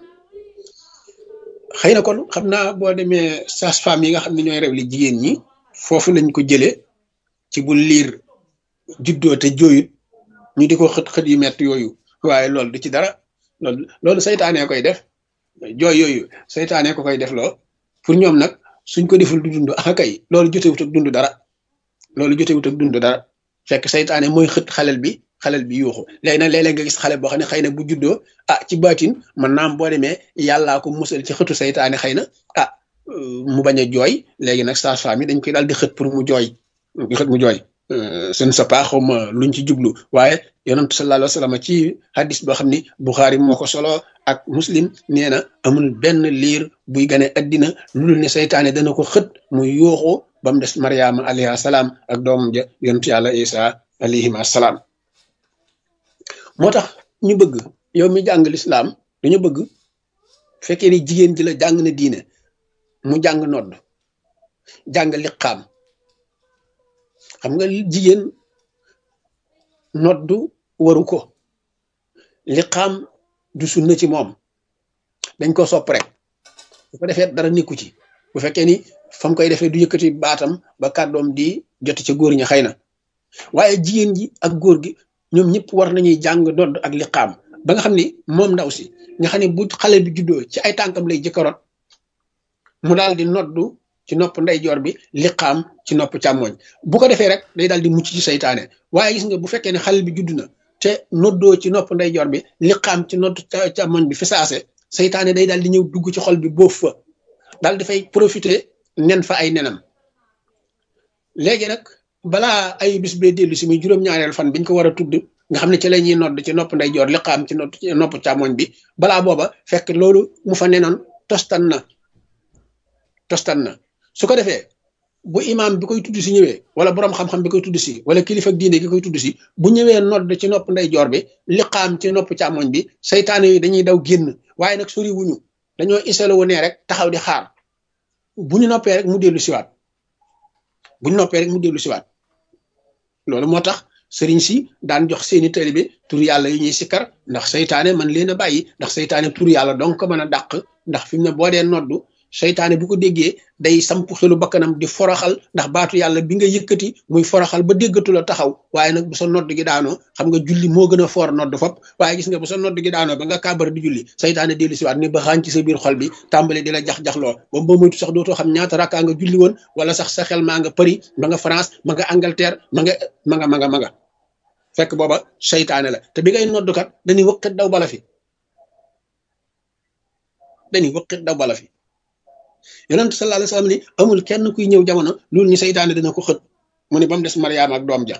Speaker 1: xëy na kon xam naa boo demee sage-femme yi nga xam ne ñooy rew li jigéen ñi foofu lañ ko jëlee ci bu liir juddoo te jooyut ñu di ko xët yu metti yooyu waaye loolu du ci dara loolu saytaanee koy def jooy yooyu saytaanee ko koy def loo pour ñoom nag suñ ko deful du dund kay loolu jotewut ak dund dara fekk saytaane mooy xët xalel bi yuuxu léegi nag léeg-léeg nga gis xale boo xam ne xëy na bu juddoo ci baatin man naam boo demee yàllaa ko musal ci xëtu saytaane xëy na mu bañ a jooy léegi nag sage-femme yi dañ koy daal di xët pour mu jooy je ne sais pas xawma luñ ci jublu waaye yonent sallallahu alayhi wa sallam ci hadis boo xam ni Buxaari moo ko solo ak Muslim nee na amul benn liir buy gane addina lu dul ne saytaane dana ko xët mu yuuxu ba mu des Mariama alayha salaam ak doomam ja yonent yàlla Isa alayhima salaam moo tax ñu bëgg yow mi jàng lislaam dañu bëgg fekkee ni jigéen ji la jàng na diine mu jàng nodd jàng liqaam xam nga jigéen noddu waru ko liqaam du sunna ci moom dañ ko sopp rek bu ko defee dara nekku ci bu fekkee ni fam koy defee du yëkkati baatam ba kàddoom di jot ca góor ñi xëy na waaye jigéen ji ak góor gi ñoom ñëpp war nañuy jàng nodd ak liqaam ba nga xam ni moom ndaw si nga xam ne bu xale bi juddoo ci ay tànkam lay jëkkaroot mu daal di noddu ci nopp ndeyjoor bi liqaam ci nopp càmmoñ bu ko defee rek day daal di mucc ci saytaane waaye gis nga bu fekkee ne xale bi judd na te noddoo ci nopp ndeyjoor bi liqaam ci nopp càmmoñ bi fi saase saytaane day daal di ñëw dugg ci xol bi boof fa daal dafay profiter nen fa ay nenam léegi nag balaa ay bis bee dellu si muy juróom-ñaareel fan biñ ko war a tudd nga xam ne ci la ñuy nodd ci nopp ndeyjoor liqaam ci nopp càmmoñ bi balaa booba fekk loolu mu fa nenoon tostan na su ko defee bu imaam bi koy tudd si ñëwee wala borom xam-xam bi koy tudd si wala kilifa diine gi koy tudd si bu ñëwee nodd ci nopp ndeyjoor bi liqaam ci nopp càmmoñ bi saytaane yi dañuy daw génn waaye nag sori wuñu dañoo isalo wu ne rek taxaw di xaar bu ñu noppee rek mu dellu siwaat loolu moo tax sëriñ si daan jox seeni taalibe tur yàlla yi ñuy sikkar ndax saytaane man leen a bàyyi ndax saytaane tur yàlla donc ko mën a dàq ndax fi mu ne boo dee noddu saytaane bu ko déggee day samp xelu bakkanam di foroxal ndax baatu yàlla bi nga yëkkati muy foroxal ba déggatu la taxaw waaye nag bu sa nodd gi daanoo xam nga julli moo gën a foor nodd fop waaye gis nga bu sa nodd gi daanoo ba nga kàbbar di julli saytaane dellu siwaat ni ba xaañ ci sa biir xol bi tàmbale di la jax-jaxloo ba ba moytu sax dootoo xam ñaata rakkaa nga julli woon wala sax sa xel maa nga Paris ma nga France ma nga Angleterre ma nga fekk booba saytaane la te bi ngay noddukat dañuy wëqit daw bala fi yonent sallallahu alayhi wasallam ni amul kenn kuy ñëw jamono loolu ni saytaane dina ko xët mu ne ba mu des Mariama ak doom ja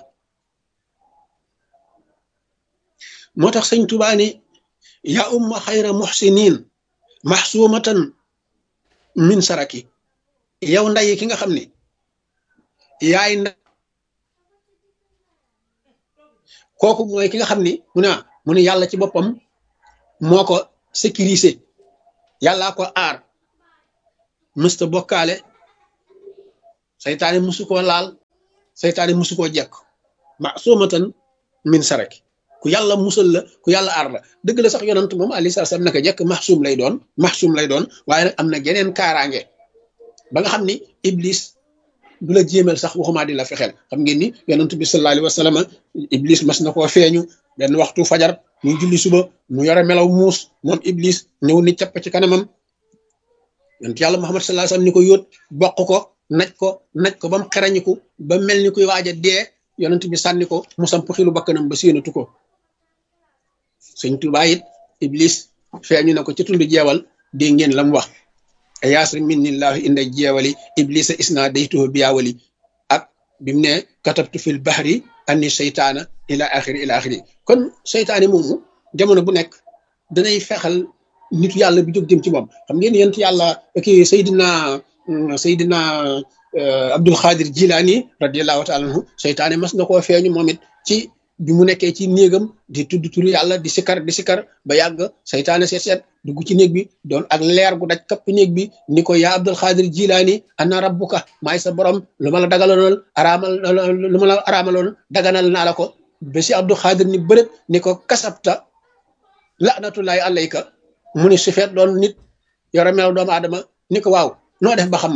Speaker 1: moo tax sëñ Tuubaa ni yaa umma xayra muhsinin mahsumatan min saraki yow nday ki nga xam ni yaay kooku mooy ki nga xam ni mu ne yàlla ci boppam moo ko sécurisé yàllaa ko aar mësta bokkaale saytaane musu koo laal saytaane musu koo jekk masumatan min sarak ku yàlla musal la ku yàlla aar la dëgg la sax yonant moom alayhi salaam naka jekk maxsum lay doon waaye nag am na geneen kaaraange ba nga xam ni iblis du la jéemal sax waxumaa di la fexeel xam ngeen ni yonent bi sallallahu alayhi wa sallam iblis mas na koo feeñu benn waxtu fajar muy julli suba mu yore melaw muus moom iblis ñëw ni capp ci kanamam yonent yàlla Muhammad sallallahu alayhi wa sallam ni ko yóot bokk ko naj ko ba mu xerañiku ba mel ni kuy waaj a dee yonent bi sànni ko mu samp xilu bakkanam ba séenatu ko sëñ Tuubaa it iblis feeñu na ko ci tund jeewal dégg ngeen la mu wax yaasri minnillahu inda jeewali iblisa isna daytuhu biyaawali ak bi mu ne katabtu fil bahri anni seytaana ila axiri kon seytaane moomu jamono bu nekk danay fexal nitu yàlla bi jóg jëm ci moom xam ngeen yent yàlla kii Seydina Abdul Xaadir Jilaani radiallahu taala anhu seytaane mas na koo feeñu moom it ci bi mu nekkee ci néegam di tudd turu yàlla di sikar ba yàgg saytaane seet dugg ci néeg bi doon ak leer gu daj kapp néeg bi ni ko yaa Abdul Xaadir Jilaani ana rabbuka maay sa borom lu ma la araamaloon daganal naa la ko ba si Abdul Xaadir ni bërëb ni ko kasabta laanatullahi alayka mu ni su feet doon nit yore melaw doomu aadama ni ko waaw noo def ba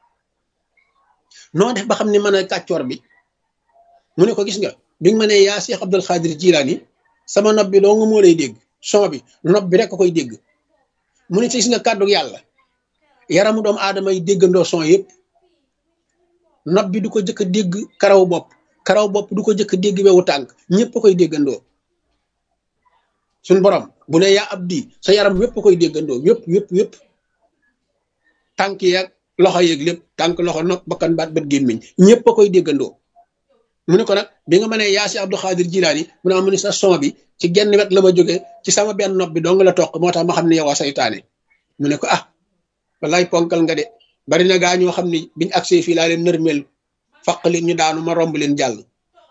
Speaker 1: xam ni mën a kàccoor bi mu ne ko gis nga bi nga ma ne yaa Cheikh Abdul Xaadir Jilaani sama nopp bi doo nga moo lay dégg son bi nopp bi rek koy dégg mu ne ci gis nga kàddu yàlla yaramu doomu aadama yi déggandoo son yëpp nopp bi du ko jëkk a dégg karaw bopp du ko jëkk a dégg wewu tànk ñëpp koy déggandoo suñ borom bu ne yaa abdi sa yaram yëpp koy déggandoo yëpp tànk yeeg loxo yeeg lépp tànk loxo nopp bakkan baat bët gémmiñ ñëpp koy déggandoo mu ne ko nag bi nga ma ne yaa si Abdul Xaadir Jilaani mu ne mu ne sa son bi ci genn wet la ma jógee ci sama benn nopp bi dong la toq moo tax ma xam ne yow a saytaane mu ne ko wallaay ponkal nga de bari na gaa ñoo xam ni biñu agsee fii laa leen nërmeel faq leen ñu daanu ma romb leen jàll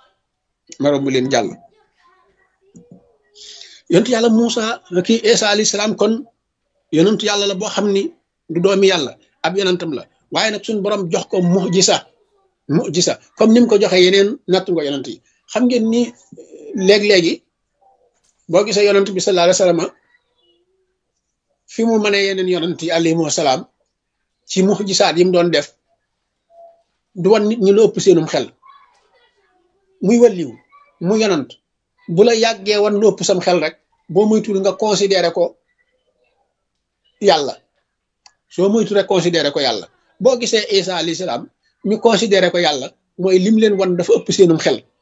Speaker 1: yonentu yàlla Muusa kii Isa alayhi salaam kon yonentu yàlla la boo xam ni du doomi yàlla ab yonentam la waaye nag suñu borom jox ko mujisa comme ni mu ko joxee yeneen nattu nga yonent yi xam ngeen ni léegi boo gisee yonent bi sallallahu alayhi wa sallam fi mu mënee yeneen yonent yi alayhimu salaam ci mujisaat yi mu doon def du wan nit ñi lu ëpp seenum xel muy wàlliw mu yonent bu la yàggee wan lu ëpp sam xel rek boo moytuwul nga considéré ko yàlla soo moytu rek considéré ko yàlla boo gisee Isa alayhi salaam ñu considéré ko yàlla mooy lim leen wan dafa ëpp seenum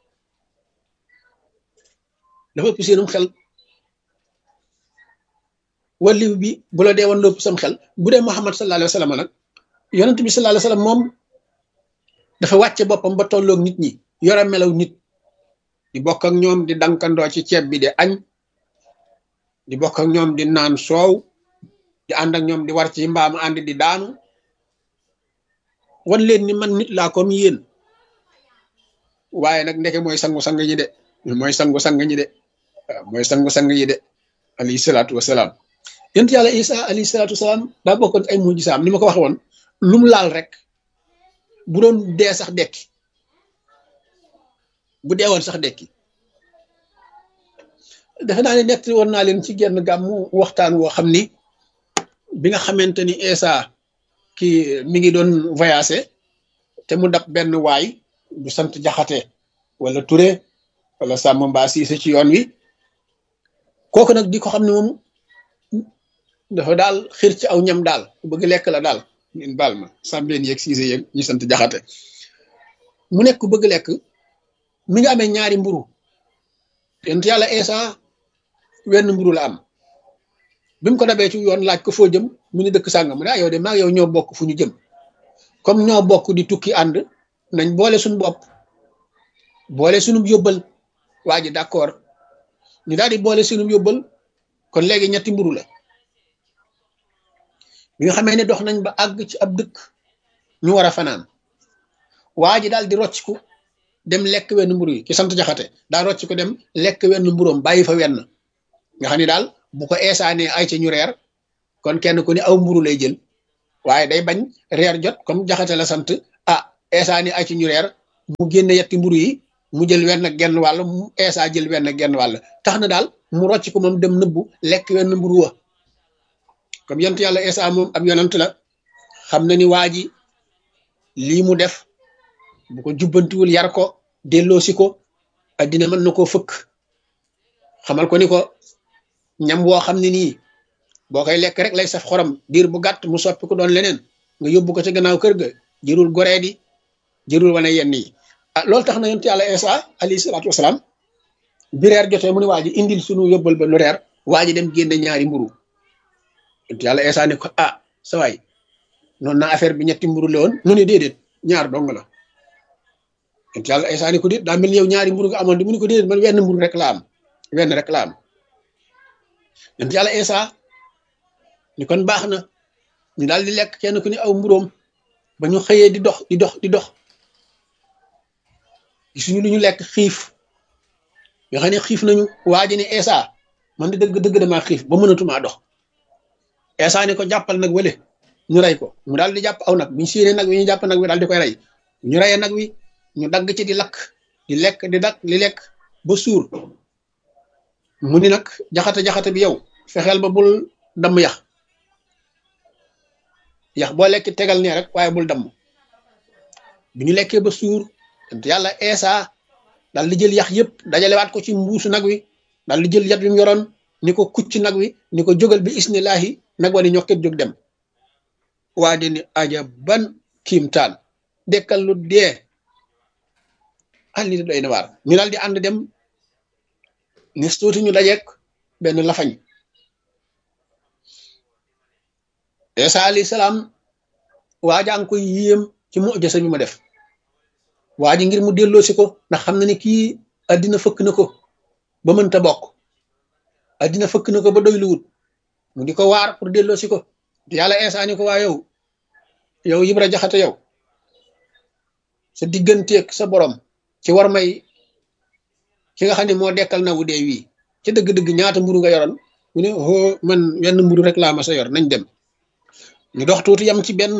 Speaker 1: xel waliw bi bu la dee wan lu ëpp sam xel bu dee Muhammad sallallahu alayhi wa sallam nag yonent bi sallallahu alayhi wa sallam moom dafa wàcce boppam ba tolloog nit ñi yore melaw nit di bokk ak ñoom di dankandoo ci ceeb bi di añ di bokk ak ñoom di naan soow di ànd ak ñoom di war ci mbaam ànd di daanu wan leen ni man nit laa comme yéen waaye nag ndeke mooy sangu-sang ñi de mooy sangu-sang ñi de alayhi salaatu wasalaam yonent yàlla Isa alayhi salaatu wasalaam daa bokkoon ay mujjisaam ni ma ko waxe woon lum laal rek bu doon dee sax dekki bu deewoon sax dekki defe naa ne nettali woon naa leen ci genn gàmmu waxtaan woo xam ni bi nga xamante ni Isa kii mi ngi doon voyagé te mu dab benn waay bu sant Jaxate wala Touré wala Samba Mbaa Siise ci yoon wi kooku nag di ko xam ne moom dafa daal xir ci aw ñam daal ku bëgg lekk la daal ngeen baal ma Sambeen yeeg Siise yeeg ñu sant Jaxate mu nekk ku bëgg lekk mi ngi amee ñaari mburu yonent yàlla Isa wenn mburu la am bi mu ko dabee ci yoon laaj ko foo jëm mu ni dëkk sàngam mu ne yow de maa yow ñoo bokk fu ñu jëm comme ñoo bokk di tukki ànd nañ boole suñu bopp boole suñu yóbbal waa ji d'accord ñu daal di boole suñu yóbbal kon léegi ñetti mburu la bi nga xamee ne dox nañ ba àgg ci ab dëkk ñu war a fanaan waa ji daal di rocciku dem lekk wenn mburu yi ki sant Jaxate daa rocciku dem lekk wenn mburoom bàyyi fa wenn nga xam ne daal bu ko eesaanee ay ca ñu reer kon kenn ku ne aw mburu lay jël waaye day bañ reer jot comme Jaxate la sant Eesa ni ay ci ñu reer mu génne yetti mburu yi mu jël wenn ak genn wàll mu Eesa jël wenn ak genn wàll tax na daal mu rocc ko moom dem nëbbu lekk wenn mburu wa comme yonent yàlla Eesa moom ab yonant la xam na ni waa ji lii mu def bu ko jubbantiwul yar ko delloosi ko addina mën na koo fëkk xamal ko ni ko ñam woo xam ne nii boo koy lekk rek lay saf xorom diir bu gàtt mu soppi ko doon leneen nga yóbbu ko ci gannaaw kër ga jërul goree di jërul wane yenn yi ah loolu tax na yonent yàlla Eesa alayhi salaatu wasalaam bi reer jotee mu ne waa ji indil sunu yóbbal ba nu reer waa ji dem génne ñaari mburu yonent yàlla Eesa ne ko ah sa waay noonu na affaire bi ñetti mburu la woon mu ne déedéet ñaar dong la yonent yàlla Eesa ne ko déet daa mel ni yow ñaari mburu nga amoon di mu ne ko déedéet man wenn mburu rek la am wenn rek la am yonent yàlla Eesa ni kon baax na ñu daal di lekk kenn ku ni aw mburóom ba ñu xëyee di dox gisuñu lu ñu lekk xiif yoo xam ne xiif nañu waa ji ne Eesa man di dëgg damaa xiif ba mënatumaa dox Eesa ni ko jàppal nag wële ñu rey ko mu daal di jàpp aw nag buñu séenee nag wi ñu jàpp nag wi daal di koy rey ñu reyee nag wi ñu dagg ci di lakk di lekk di dak li lekk ba suur mu ni nag jaxate bi yow fexeel ba bul damm yax boo lekk tegal nee rek waaye bul damm bi ñu lekkee ba suur yàlla Eesa daal di jël yax yëpp dajalewaat ko ci mbuusu nag wi daal di jël yat bi mu yoroon ni ko kucc nag wi ni ko jógal bi isnillahi nag wa ni ñokket jóg dem waa di ni aja ban kiimtaan dekkal lu dee li doy na waar ñu daal di ànd dem ni tuuti ñu dajeek benn lafañ Eesa alayhi salaam waajaa ngi koy yéem ci mu'jiza bi ma def waa ji ngir mu delloosi ko ndax xam na ni kii addina fëkk na ko ba mënta bokk addina fëkk na ko ba doy lu wut mu di ko waar pour delloosi ko yàlla Eesa ni ko waa yow Ibra Jaxate yow sa digganteeg sa borom ci war may ki nga xam ne moo dekkal na wu dee wii ci dëgg-dëgg ñaata mburu nga yoroon mu ne man wenn mburu rek laa ma sa yor nañ dem ñu dox tuuti yam ci benn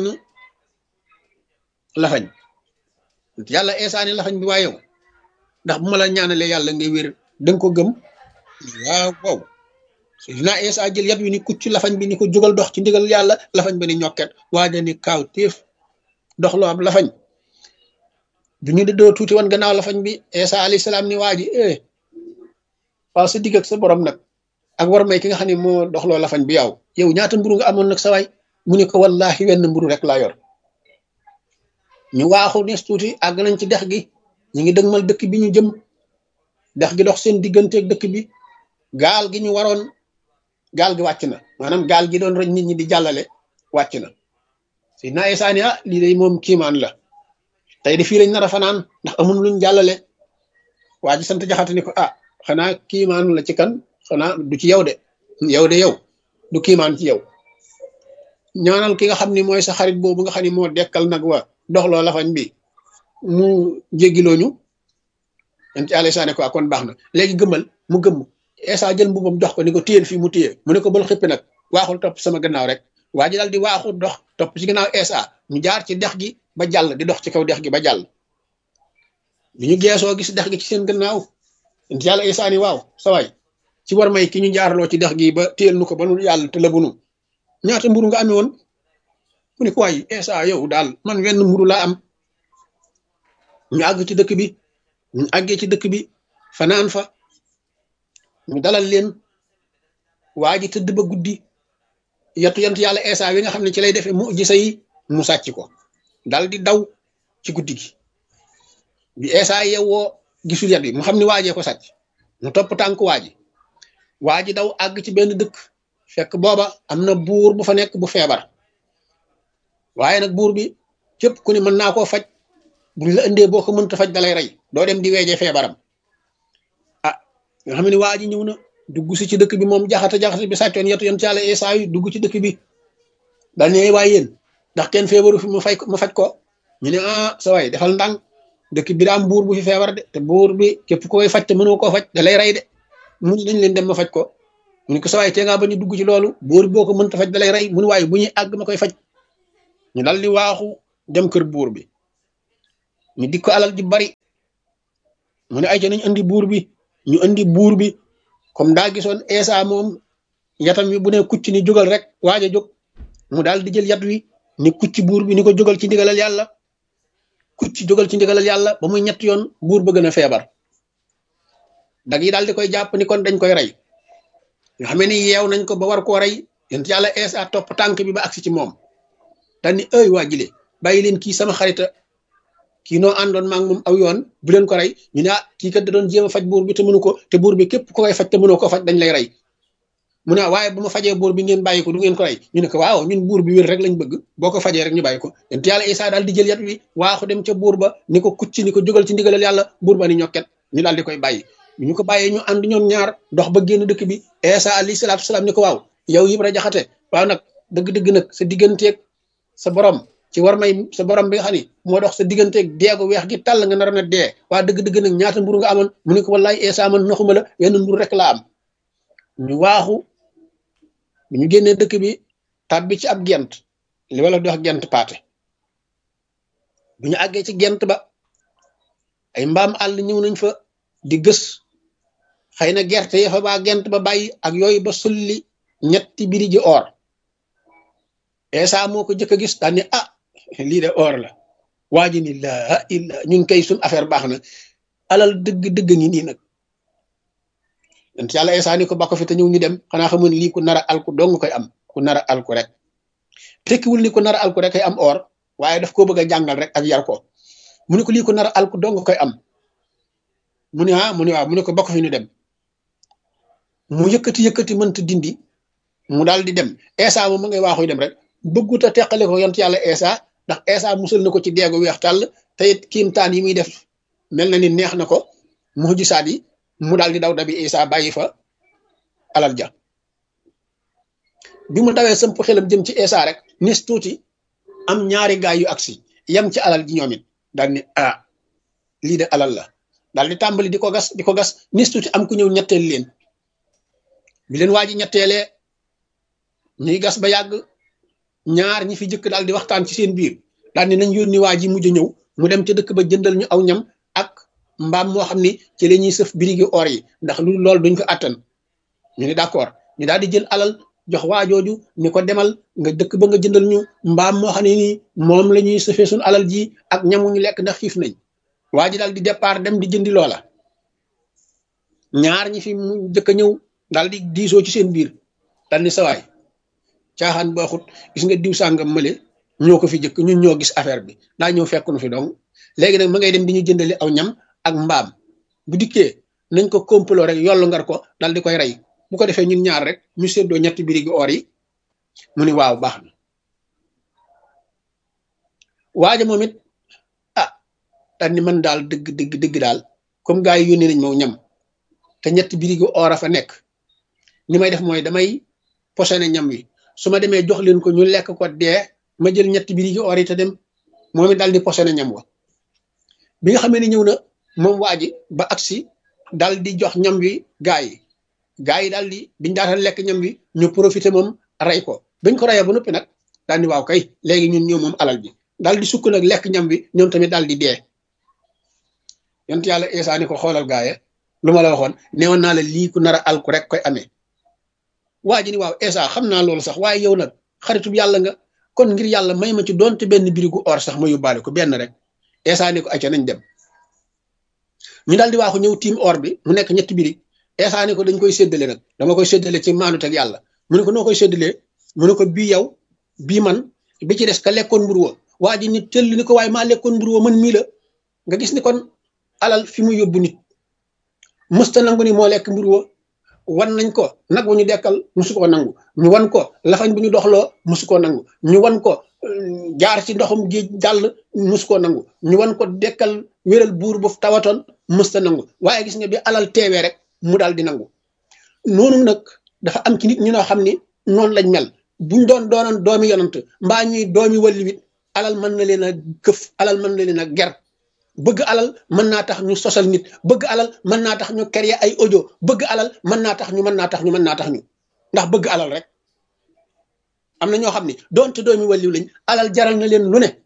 Speaker 1: lafañ yàlla Eesa ni lafañ bi waa yow ndax bu ma la ñaanalee yàlla nga wér danga ko gëm waaw Seydina Eesa jël yat wi ni kucc lafañ bi ni ko jógal dox ci ndigal yàlla lafañ ba ni ñokket waaja ni kaaw téef dox loo am lafañ bi ñu doo tuuti woon gannaaw lafañ bi Eesa alayhi salaam ni waa ji waaw sa digg ak sa borom nag ak war may ki nga xam ne moo doxloo lafañ bi yow ñaata mburu nga amoon nag sa waay mu ne ko wallahi wenn mburu rek laa yor ñu waaxu nes tuuti àgg nañ ci dex gi ñu ngi dëgmal dëkk bi ñu jëm dex gi dox seen digganteeg dëkk bi gaal gi ñu waroon gaal gi wàcc na maanaam gaal gi doon roñ nit ñi di jàllale wàcc na Seydina Eesa ni lii day moom kiimaan la tey de fii lañ nar a fanaan ndax amul luñ jàllale waa ji sant Jaxate ni ko xanaa kiimaan la ci kan xanaa du ci yow de yow du kiimaan ci yow ñaanal ki nga xam ni mooy sa xarit boobu nga xam ni moo dekkal nag wa doxloo lafañ bi mu jéggilooñu yonent yàlla Eesa ne ko kon baax na léegi gëmmal mu gëmm Eesa jël mbubam jox ko ni ko téyel fii mu téye mu ne ko bal xippi nag waaxul topp sama gannaaw rek waa ji daal di waaxu dox topp ci gannaaw Eesa ñu jaar ci dex gi ba jàll di dox ci kaw dex gi ba jàll bi ñu geesoo gis dex gi ci seen gannaaw yonent yàlla Eesa ni waaw sa waay ci war may ki ñu jaarloo ci dex gi ba téyel nu ko ba nu yàlla te lëbunu ñaata mburu nga amee woon mu ne ko waay Eesa yow daal man wenn mburu laa am ñu àgg ci dëkk bi ñu àggee ci dëkk bi fanaan fa ñu dalal leen waa ji tëdd ba guddi yatu yant yàlla Eesa wi nga xam ne ci lay defee mu'jiza yi mu sàcc ko dal di daw ci guddi gi bi Eesa yewwoo gisul yat bi mu xam ne waajee ko sàcc mu topp tànk waa ji daw àgg ci benn dëkk fekk booba am na buur bu fa nekk bu feebar waaye nag buur bi képp ku ne mën naa koo faj buñ la indee boo ko mënta faj dalay rey doo dem di weejee feebaram nga xam ne waa ji ñëw na dugg si ci dëkk bi moom jaxate bi sàccoon yetu yonent yàlla Eesa yi dugg ci dëkk bi daal ne waaye yéen ndax kenn feebaru fi ma faj ko ñu ne sa waay defal ndànk dëkk bi daa am buur bu fi feebar de te buur bi képp ku koy faj te mënoo koo faj da lay rey de mu ne nañ leen dem ma faj ko mu ne ko sa waay tee ngaa ba ñu dugg ci loolu buur boo ko mënta faj da lay rey mu ne waaye bu ñuy àgg ma koy faj ñu dal di waaxu dem kër buur bi ñu dik ko alal ji bari mu ne ay ca nañ andi buur bi ñu andi buur bi comme daa gisoon Eesa moom yatam wi bu ne kucc ni jógal rek waaj a jóg mu daal di jël yat wi ni kucc buur bi ni ko jógal ci ndigalal yàlla kucc jógal ci ndigalal yàlla ba muy ñett yoon buur ba gën a feebar dag yi daal di koy jàpp ni kon dañ koy rey nga xam ni yeew nañ ko ba war koo rey yent yàlla Eesa topp tànk bi ba agsi ci moom daal ni ay waa jile bàyyi leen kii sama xarita kii noo àndoon maa ngi moom aw yoon bu leen ko rey ñu ne kii kat da doon jéem a faj buur bi te mënu ko te buur bi képp ku koy faj te mënoo ko faj dañ lay rey mu ne waaye bu ma fajee buur bi ngeen bàyyi ko du ngeen ko rey ñu ne ko waaw ñun buur bi wér rek lañ bëgg boo ko fajee rek ñu bàyyi ko yent yàlla Eesa daal di jël yat wi waaxu dem ca buur ba ni ko kucc ni ko jógal ci ndigalal yàlla buur ba ni ñokket ñu daal di koy bàyyi ñu ko bàyyee ñu ànd ñoom ñaar dox ba génn dëkk bi Eesa alayhi salaatu salaam ni ko waaw yow Ibra Jaxate waaw nag dëgg-dëgg nag sa digganteeg sa borom ci war may sa borom bi nga xam ni moo dox sa digganteeg deegu weex gi tàll nga naroon a dee waa dëgg-dëgg nag ñaata mburu nga amoon mu ne ko wallaay Eesa man naxuma la wenn mburu rek la am ñu waaxu bu ñu génnee dëkk bi tàbbi ci ab gent li wala di wax gent paate bu ñu àggee ci gent ba ay mbaam àll ñëw nañ fa di gës xëy na gerte ya fa baa gent ba bàyyi ak yooyu ba sulli ñetti biri ji or Eesa moo ko jëkk a gis daal ni ah lii de or la waa ji ni laa illa ñun kay suñ affaire baax na alal dëgg ngi nii nag yent yàlla Eesa ni ko ba ko fi te ñëw ñu dem xanaa xamoon lii ku nar a alku dong koy am ku nar a alku rek tekkiwul ni ku nar a alku rek koy am or waaye daf koo bëgg a jàngal rek ak yar ko mu ne ko lii ku nar a alku dong koy am mu ne ah mu ne waaw mu ne ko ba ko fi ñu dem mu yëkkati mënta dindi mu daal di dem Eesa moom ma ngay waaxuy dem rek bëggut a teqale ko yont yàlla Eesa ndax Eesa musal na ko ci deegu weex tàll te it kiimtaan yi muy def mel na ni neex na ko mujisaat yi mu daal di daw dabi Eesa bàyyi fa alal ja bi mu dawee sëmp xelam jëm ci Eesa rek nis tuuti am ñaari gaay yu agsi yem ci alal ji ñoom it daal ni ah lii de alal la daal di tàmbali di ko gas nis tuuti am ku ñëw ñetteel leen bi leen waa ji ñetteelee ñuy gas ba yàgg ñaar ñi fi jëkk daal di waxtaan ci seen biir daal ni nañ yónni waa ji mujj ñëw mu dem ca dëkk ba jëndal ñu aw ñam ak mbaam moo xam ni ci la ñuy sëf birigi or yi ndax lu loolu duñ ko àttan ñu ne d'accord ñu daal di jël alal jox waajooju ni ko demal nga dëkk ba nga jëndal ñu mbaam moo xam ne nii moom la ñuy sëfee suñu alal ji ak ñamu ñu lekk ndax xiif nañ waa ji daal di départ dem di jëndi loola ñaar ñi fi mu jëkk a ñëw daal di diisoo ci seen biir daal ni sawaay caaxaan baaxut gis nga diw sàngam mële ñoo ko fi jëkk ñun ñoo gis affaire bi daa ñëw fekk nu fi donc léegi nag ma ngay dem di ñu jëndali aw ñam ak mbaam bu dikkee nañ ko complot rek yollu ngar ko daal di koy rey bu ko defee ñun ñaar rek ñu séddoo ñetti birigi or yi mu ni waaw baax na waaja moom it ah daal ni man daal dëgg daal comme gars yi yónnee nañ moo ñam te ñetti birigi or a fa nekk ni may def mooy damay posone ñam wi su ma demee jox leen ko ñu lekk ko dee ma jël ñetti birigi or yi te dem moom it daal di posone ñam wa bi nga xamee ne ñëw na moom waa ji ba agsi daal di jox ñam wi gaa yi daal di biñ daata lekk ñam wi ñu profité moom rey ko bañ ko reyee ba noppi nag daal di waaw kay léegi ñun ñëw moom alal bi daal di sukk nag lekk ñam wi ñoom tamit daal di dee yont yàlla Eesa ni ko xoolal gaaye lu ma la waxoon neewoon naa la lii ku nar a alku rek koy amee waa ji ni waaw Eesa xam naa loolu sax waaye yow nag xaritub yàlla nga kon ngir yàlla may ma ci doonte benn birigu or sax ma yóbbaale ko benn rek Eesa ni ko acca nañ dem ñu daal di waaxu ñëw tiim or bi mu nekk ñetti birig Eesa ni ko dañ koy séddale nag dama koy séddale ci maanut ak yàlla mu ne ko noo koy séddalee mu ne ko bii yow bii man bi ci des ka lekkoon mburu wa waa ji ni tëll ni ko waaye maa lekkoon mburu wa man mii la nga gis ni kon alal fi mu yóbbu nit mësta nangu ni moo lekk mburu wa wan nañ ko nag wu ñu dekkal musu koo nangu ñu wan ko lafañ bu ñu doxloo musu koo nangu ñu wan ko jaar ci ndoxum géej jàll musu koo nangu ñu wan ko dekkal wéral buur bu tawatoon mësta nangu waaye gis nga bi alal teewee rek mu daal di nangu noonu nag dafa am ci nit ñu noo xam ni noonu lañ mel buñ doonoon doomi yonant mbaa ñuy doomi walliwit alal mën na leen a këf alal mën na leen a ger bëgg alal mën naa tax ñu sosal nit bëgg alal mën naa tax ñu créer ay audio bëgg alal mën naa tax ñu ndax bëgg alal rek am na ñoo xam ne doonte doomi wàlliw lañ alal jaral na leen lu ne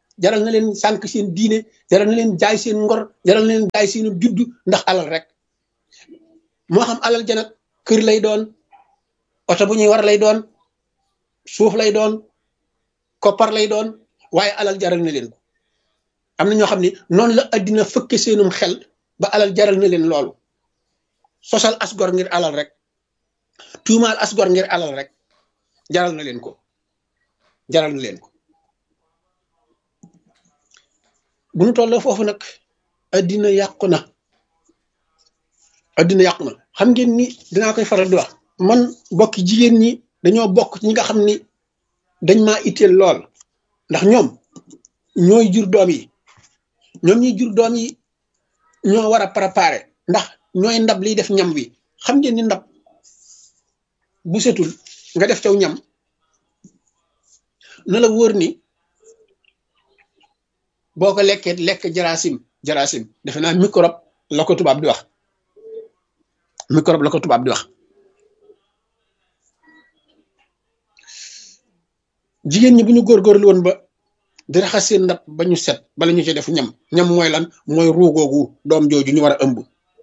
Speaker 1: jaral na leen sànq seen diine, jaral na leen jaay seen ngor, jaral na leen jaay seen juddu ndax alal rek. moo xam alal ja nag kër lay doon, oto bu ñuy war lay doon, suuf lay doon, koppar lay doon, waaye alal jaral na leen ko. am na ñoo xam ne noonu la addina fëkke seenum xel ba alal jaral na leen loolu. sosal asgor ngir alal rek, tuumaal asgor ngir alal rek, jaral na leen ko, jaral na leen ko. bu nu tolloo foofu nag addina yàqu na, addina yàqu na. xam ngeen ni dinaa koy faral di wax, man bokki jigéen ñi dañoo bokk ci ñi nga xam ni dañ maa itteel lool, ndax ñoom ñooy jur doom yi, ñoom ñuy jur doom yi ñoo war a préparer, ndax ñooy ndab liy def ñam wi. xam ngeen ni ndab bu setul nga def caw ñam, na la wóor ni boo ko lekkee lekk jarasim defe naa microbe la ko tubaab di wax, microbe la ko tubaab di wax. jigéen ñi bu ñu góorgóorlu woon ba di raxas seen ndab ba ñu set bala ñu ci def ñam mooy lan, mooy ruugoogu doom jooju ñu war a ëmb.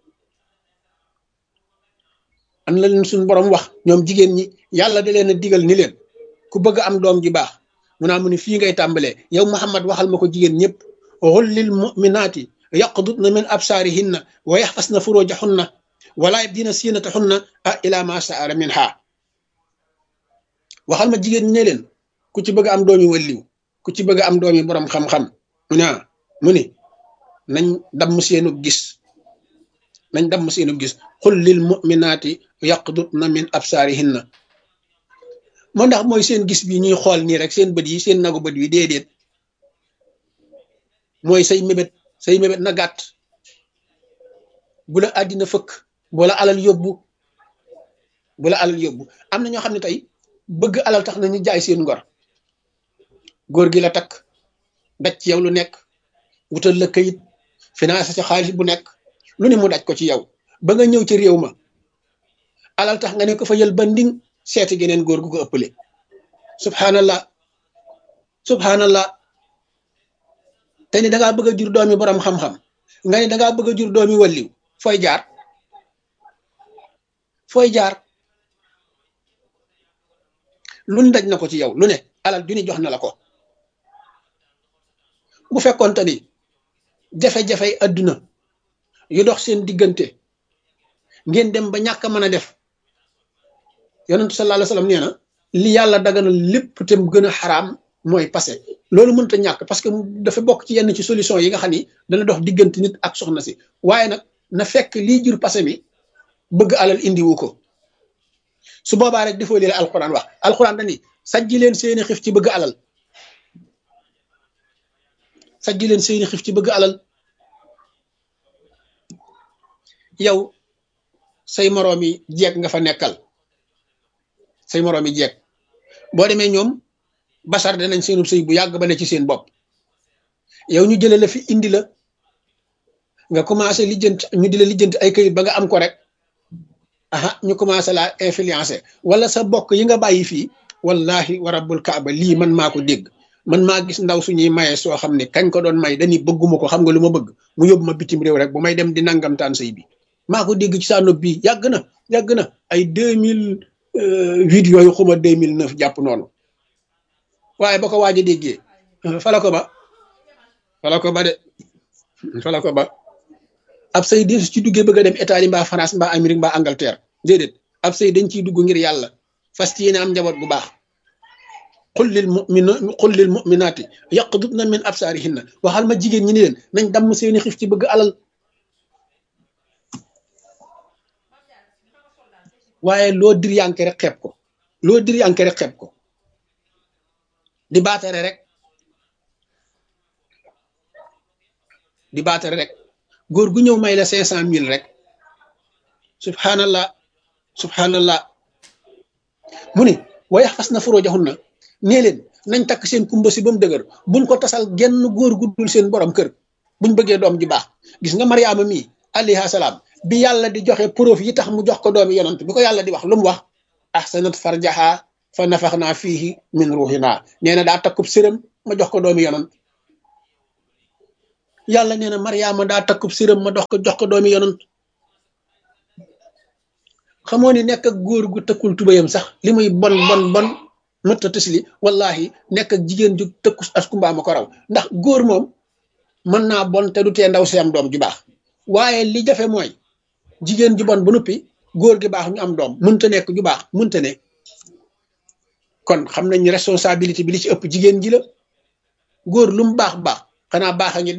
Speaker 1: an la leen suñu borom wax ñoom jigéen ñi, yàlla da leen a digal ni leen ku bëgg am doom ji baax mu naa mu ni fii ngay tàmbalee yow Muhammad waxal ma ko jigéen ñëpp, xul lil muminaati yaqdudna min absaarihinna wa yaxfasna furujahunna wala yabdina siinatahunna ila ma saara minha. waxal ma jigéen ñi ne leen ku ci bëgg am doomi wàlliw, ku ci bëgg am doomi borom xam-xam mu ni nañ damm seenu gis, nañ damm seenu gis. xul lil muminaati yaqdudna min absaarihinna moo ndax mooy seen gis bi ñuy xool nii rek, seen bët yi, seen nagu bët wi, déedéet. mooy say mébét na gàtt, bu la àddina fëkk, bu la alal yóbbu, am na ñoo xam ne tey bëgg alal tax na ñu jaay seen ngor. góor gi la takk daj ci yow lu nekk, wutal la këyit, financé sa xaalis bu nekk, lu ne mu daj ko ci yow ba nga ñëw ci réew ma, alal tax nga ne ko fa yël ba nding seeti geneen góor gu ko ëppale. subhanallah te ni dangaa bëgg a jur doomi borom xam-xam, nga ni dangaa bëgg a jur doomi walliw, fooy jaar lu ne daj na ko ci yow, lu ne alal ju ni jox na la ko. bu fekkoonte ni jafe-jafey adduna yu dox seen diggante ngeen dem ba ñàkk a mën a def, yonentu sallallahu alayhi wasallam nee na li yàlla daganal lépp te mu gën a xaraam mooy passé. loolu mënut a ñàkk parce que dafa bokk ci yenn ci solution yi nga xam ni dana dox diggante nit ak soxna si, waaye nag na fekk lii jur passé mi bëgg alal indiwu ko. su boobaa rek defoo leen alquran wax, alquran dani sajji leen seeni xif ci bëgg alal, sajji leen seeni xif ci bëgg alal. yow say moroomi jeeg nga fa nekkal, say moroomi jeeg boo demee ñoom basar danañ seenu sëy bu yàgg ba ne ci seen bopp, yow ñu jële la fi indi la nga commencé lijjanti, ñu di la lijjanti ay këyit ba nga am ko rek, ñu commencé la influencer. wala sa bokk yi nga bàyyi fii, wallahi wa rabbul kaaba lii man maa ko dégg, man maa gis ndaw suñuy maye soo xam ne kañ ko doon may dañuy bëgguma ko, xam nga lu ma bëgg, mu yóbbu ma bitim réew rek bu may dem di nangamtaan sëy bi. maa ko dégg ci saa nopp bii yàgg na ay 2008 yooyu xuma 2009 jàpp noonu. waaye ba ko waaj a déggee fala ko ba ab sëy di ci duggee bëgg a dem Italie mbaa France mbaa Amérique mbaa Angleterre, déedéet. ab sëy dañ ciy dugg ngir yàlla, fas yéene am njaboot bu baax. qul lil mu'minaati yaqdudna min absaarihinna, waxal ma jigéen ñi ni leen nañ damm seeni xif ci bëgg alal. waaye loo dir yanke rek xeeb ko, di baatare rek góor gu ñëw may la 500,000 rek. subhanallah mu ne wa yaxfasna furujahunna, nee leen nañ takk seen kumba si ba mu dëgër, buñ ko tasal genn góor gu dul seen borom kër buñ bëggee doom ji baax. gis nga Mariama mii alayha salaam bi yàlla di joxe preuve yi tax mu jox ko doomi yonant bi ko yàlla di wax lu mu wax, ahsanat farjaha fa nafaxnaa fiihi min ruuhinaa, nee na daa takkub sërëm ma jox ko doomi yonant. yàlla nee na Mariama daa takkub siram ma jox ko doomi yonant xamoo ni nekk ak góor gu tëkkul tubayam sax li muy bon bon bon mëtta tisli wallahi nekk ak jigéen ju tëkku askumba ma ko raw ndax góor moom mën naa bon te du tee ndaw si am doom ju baax waaye li jafe mooy jigéen ju bon ba noppi góor gi baax ñu am doom mënta nekk ju baax mënta ne kon xam nañ responsabilité bi li ci ëpp jigéen ji la góor lu mu baax baax xanaa baax a ngi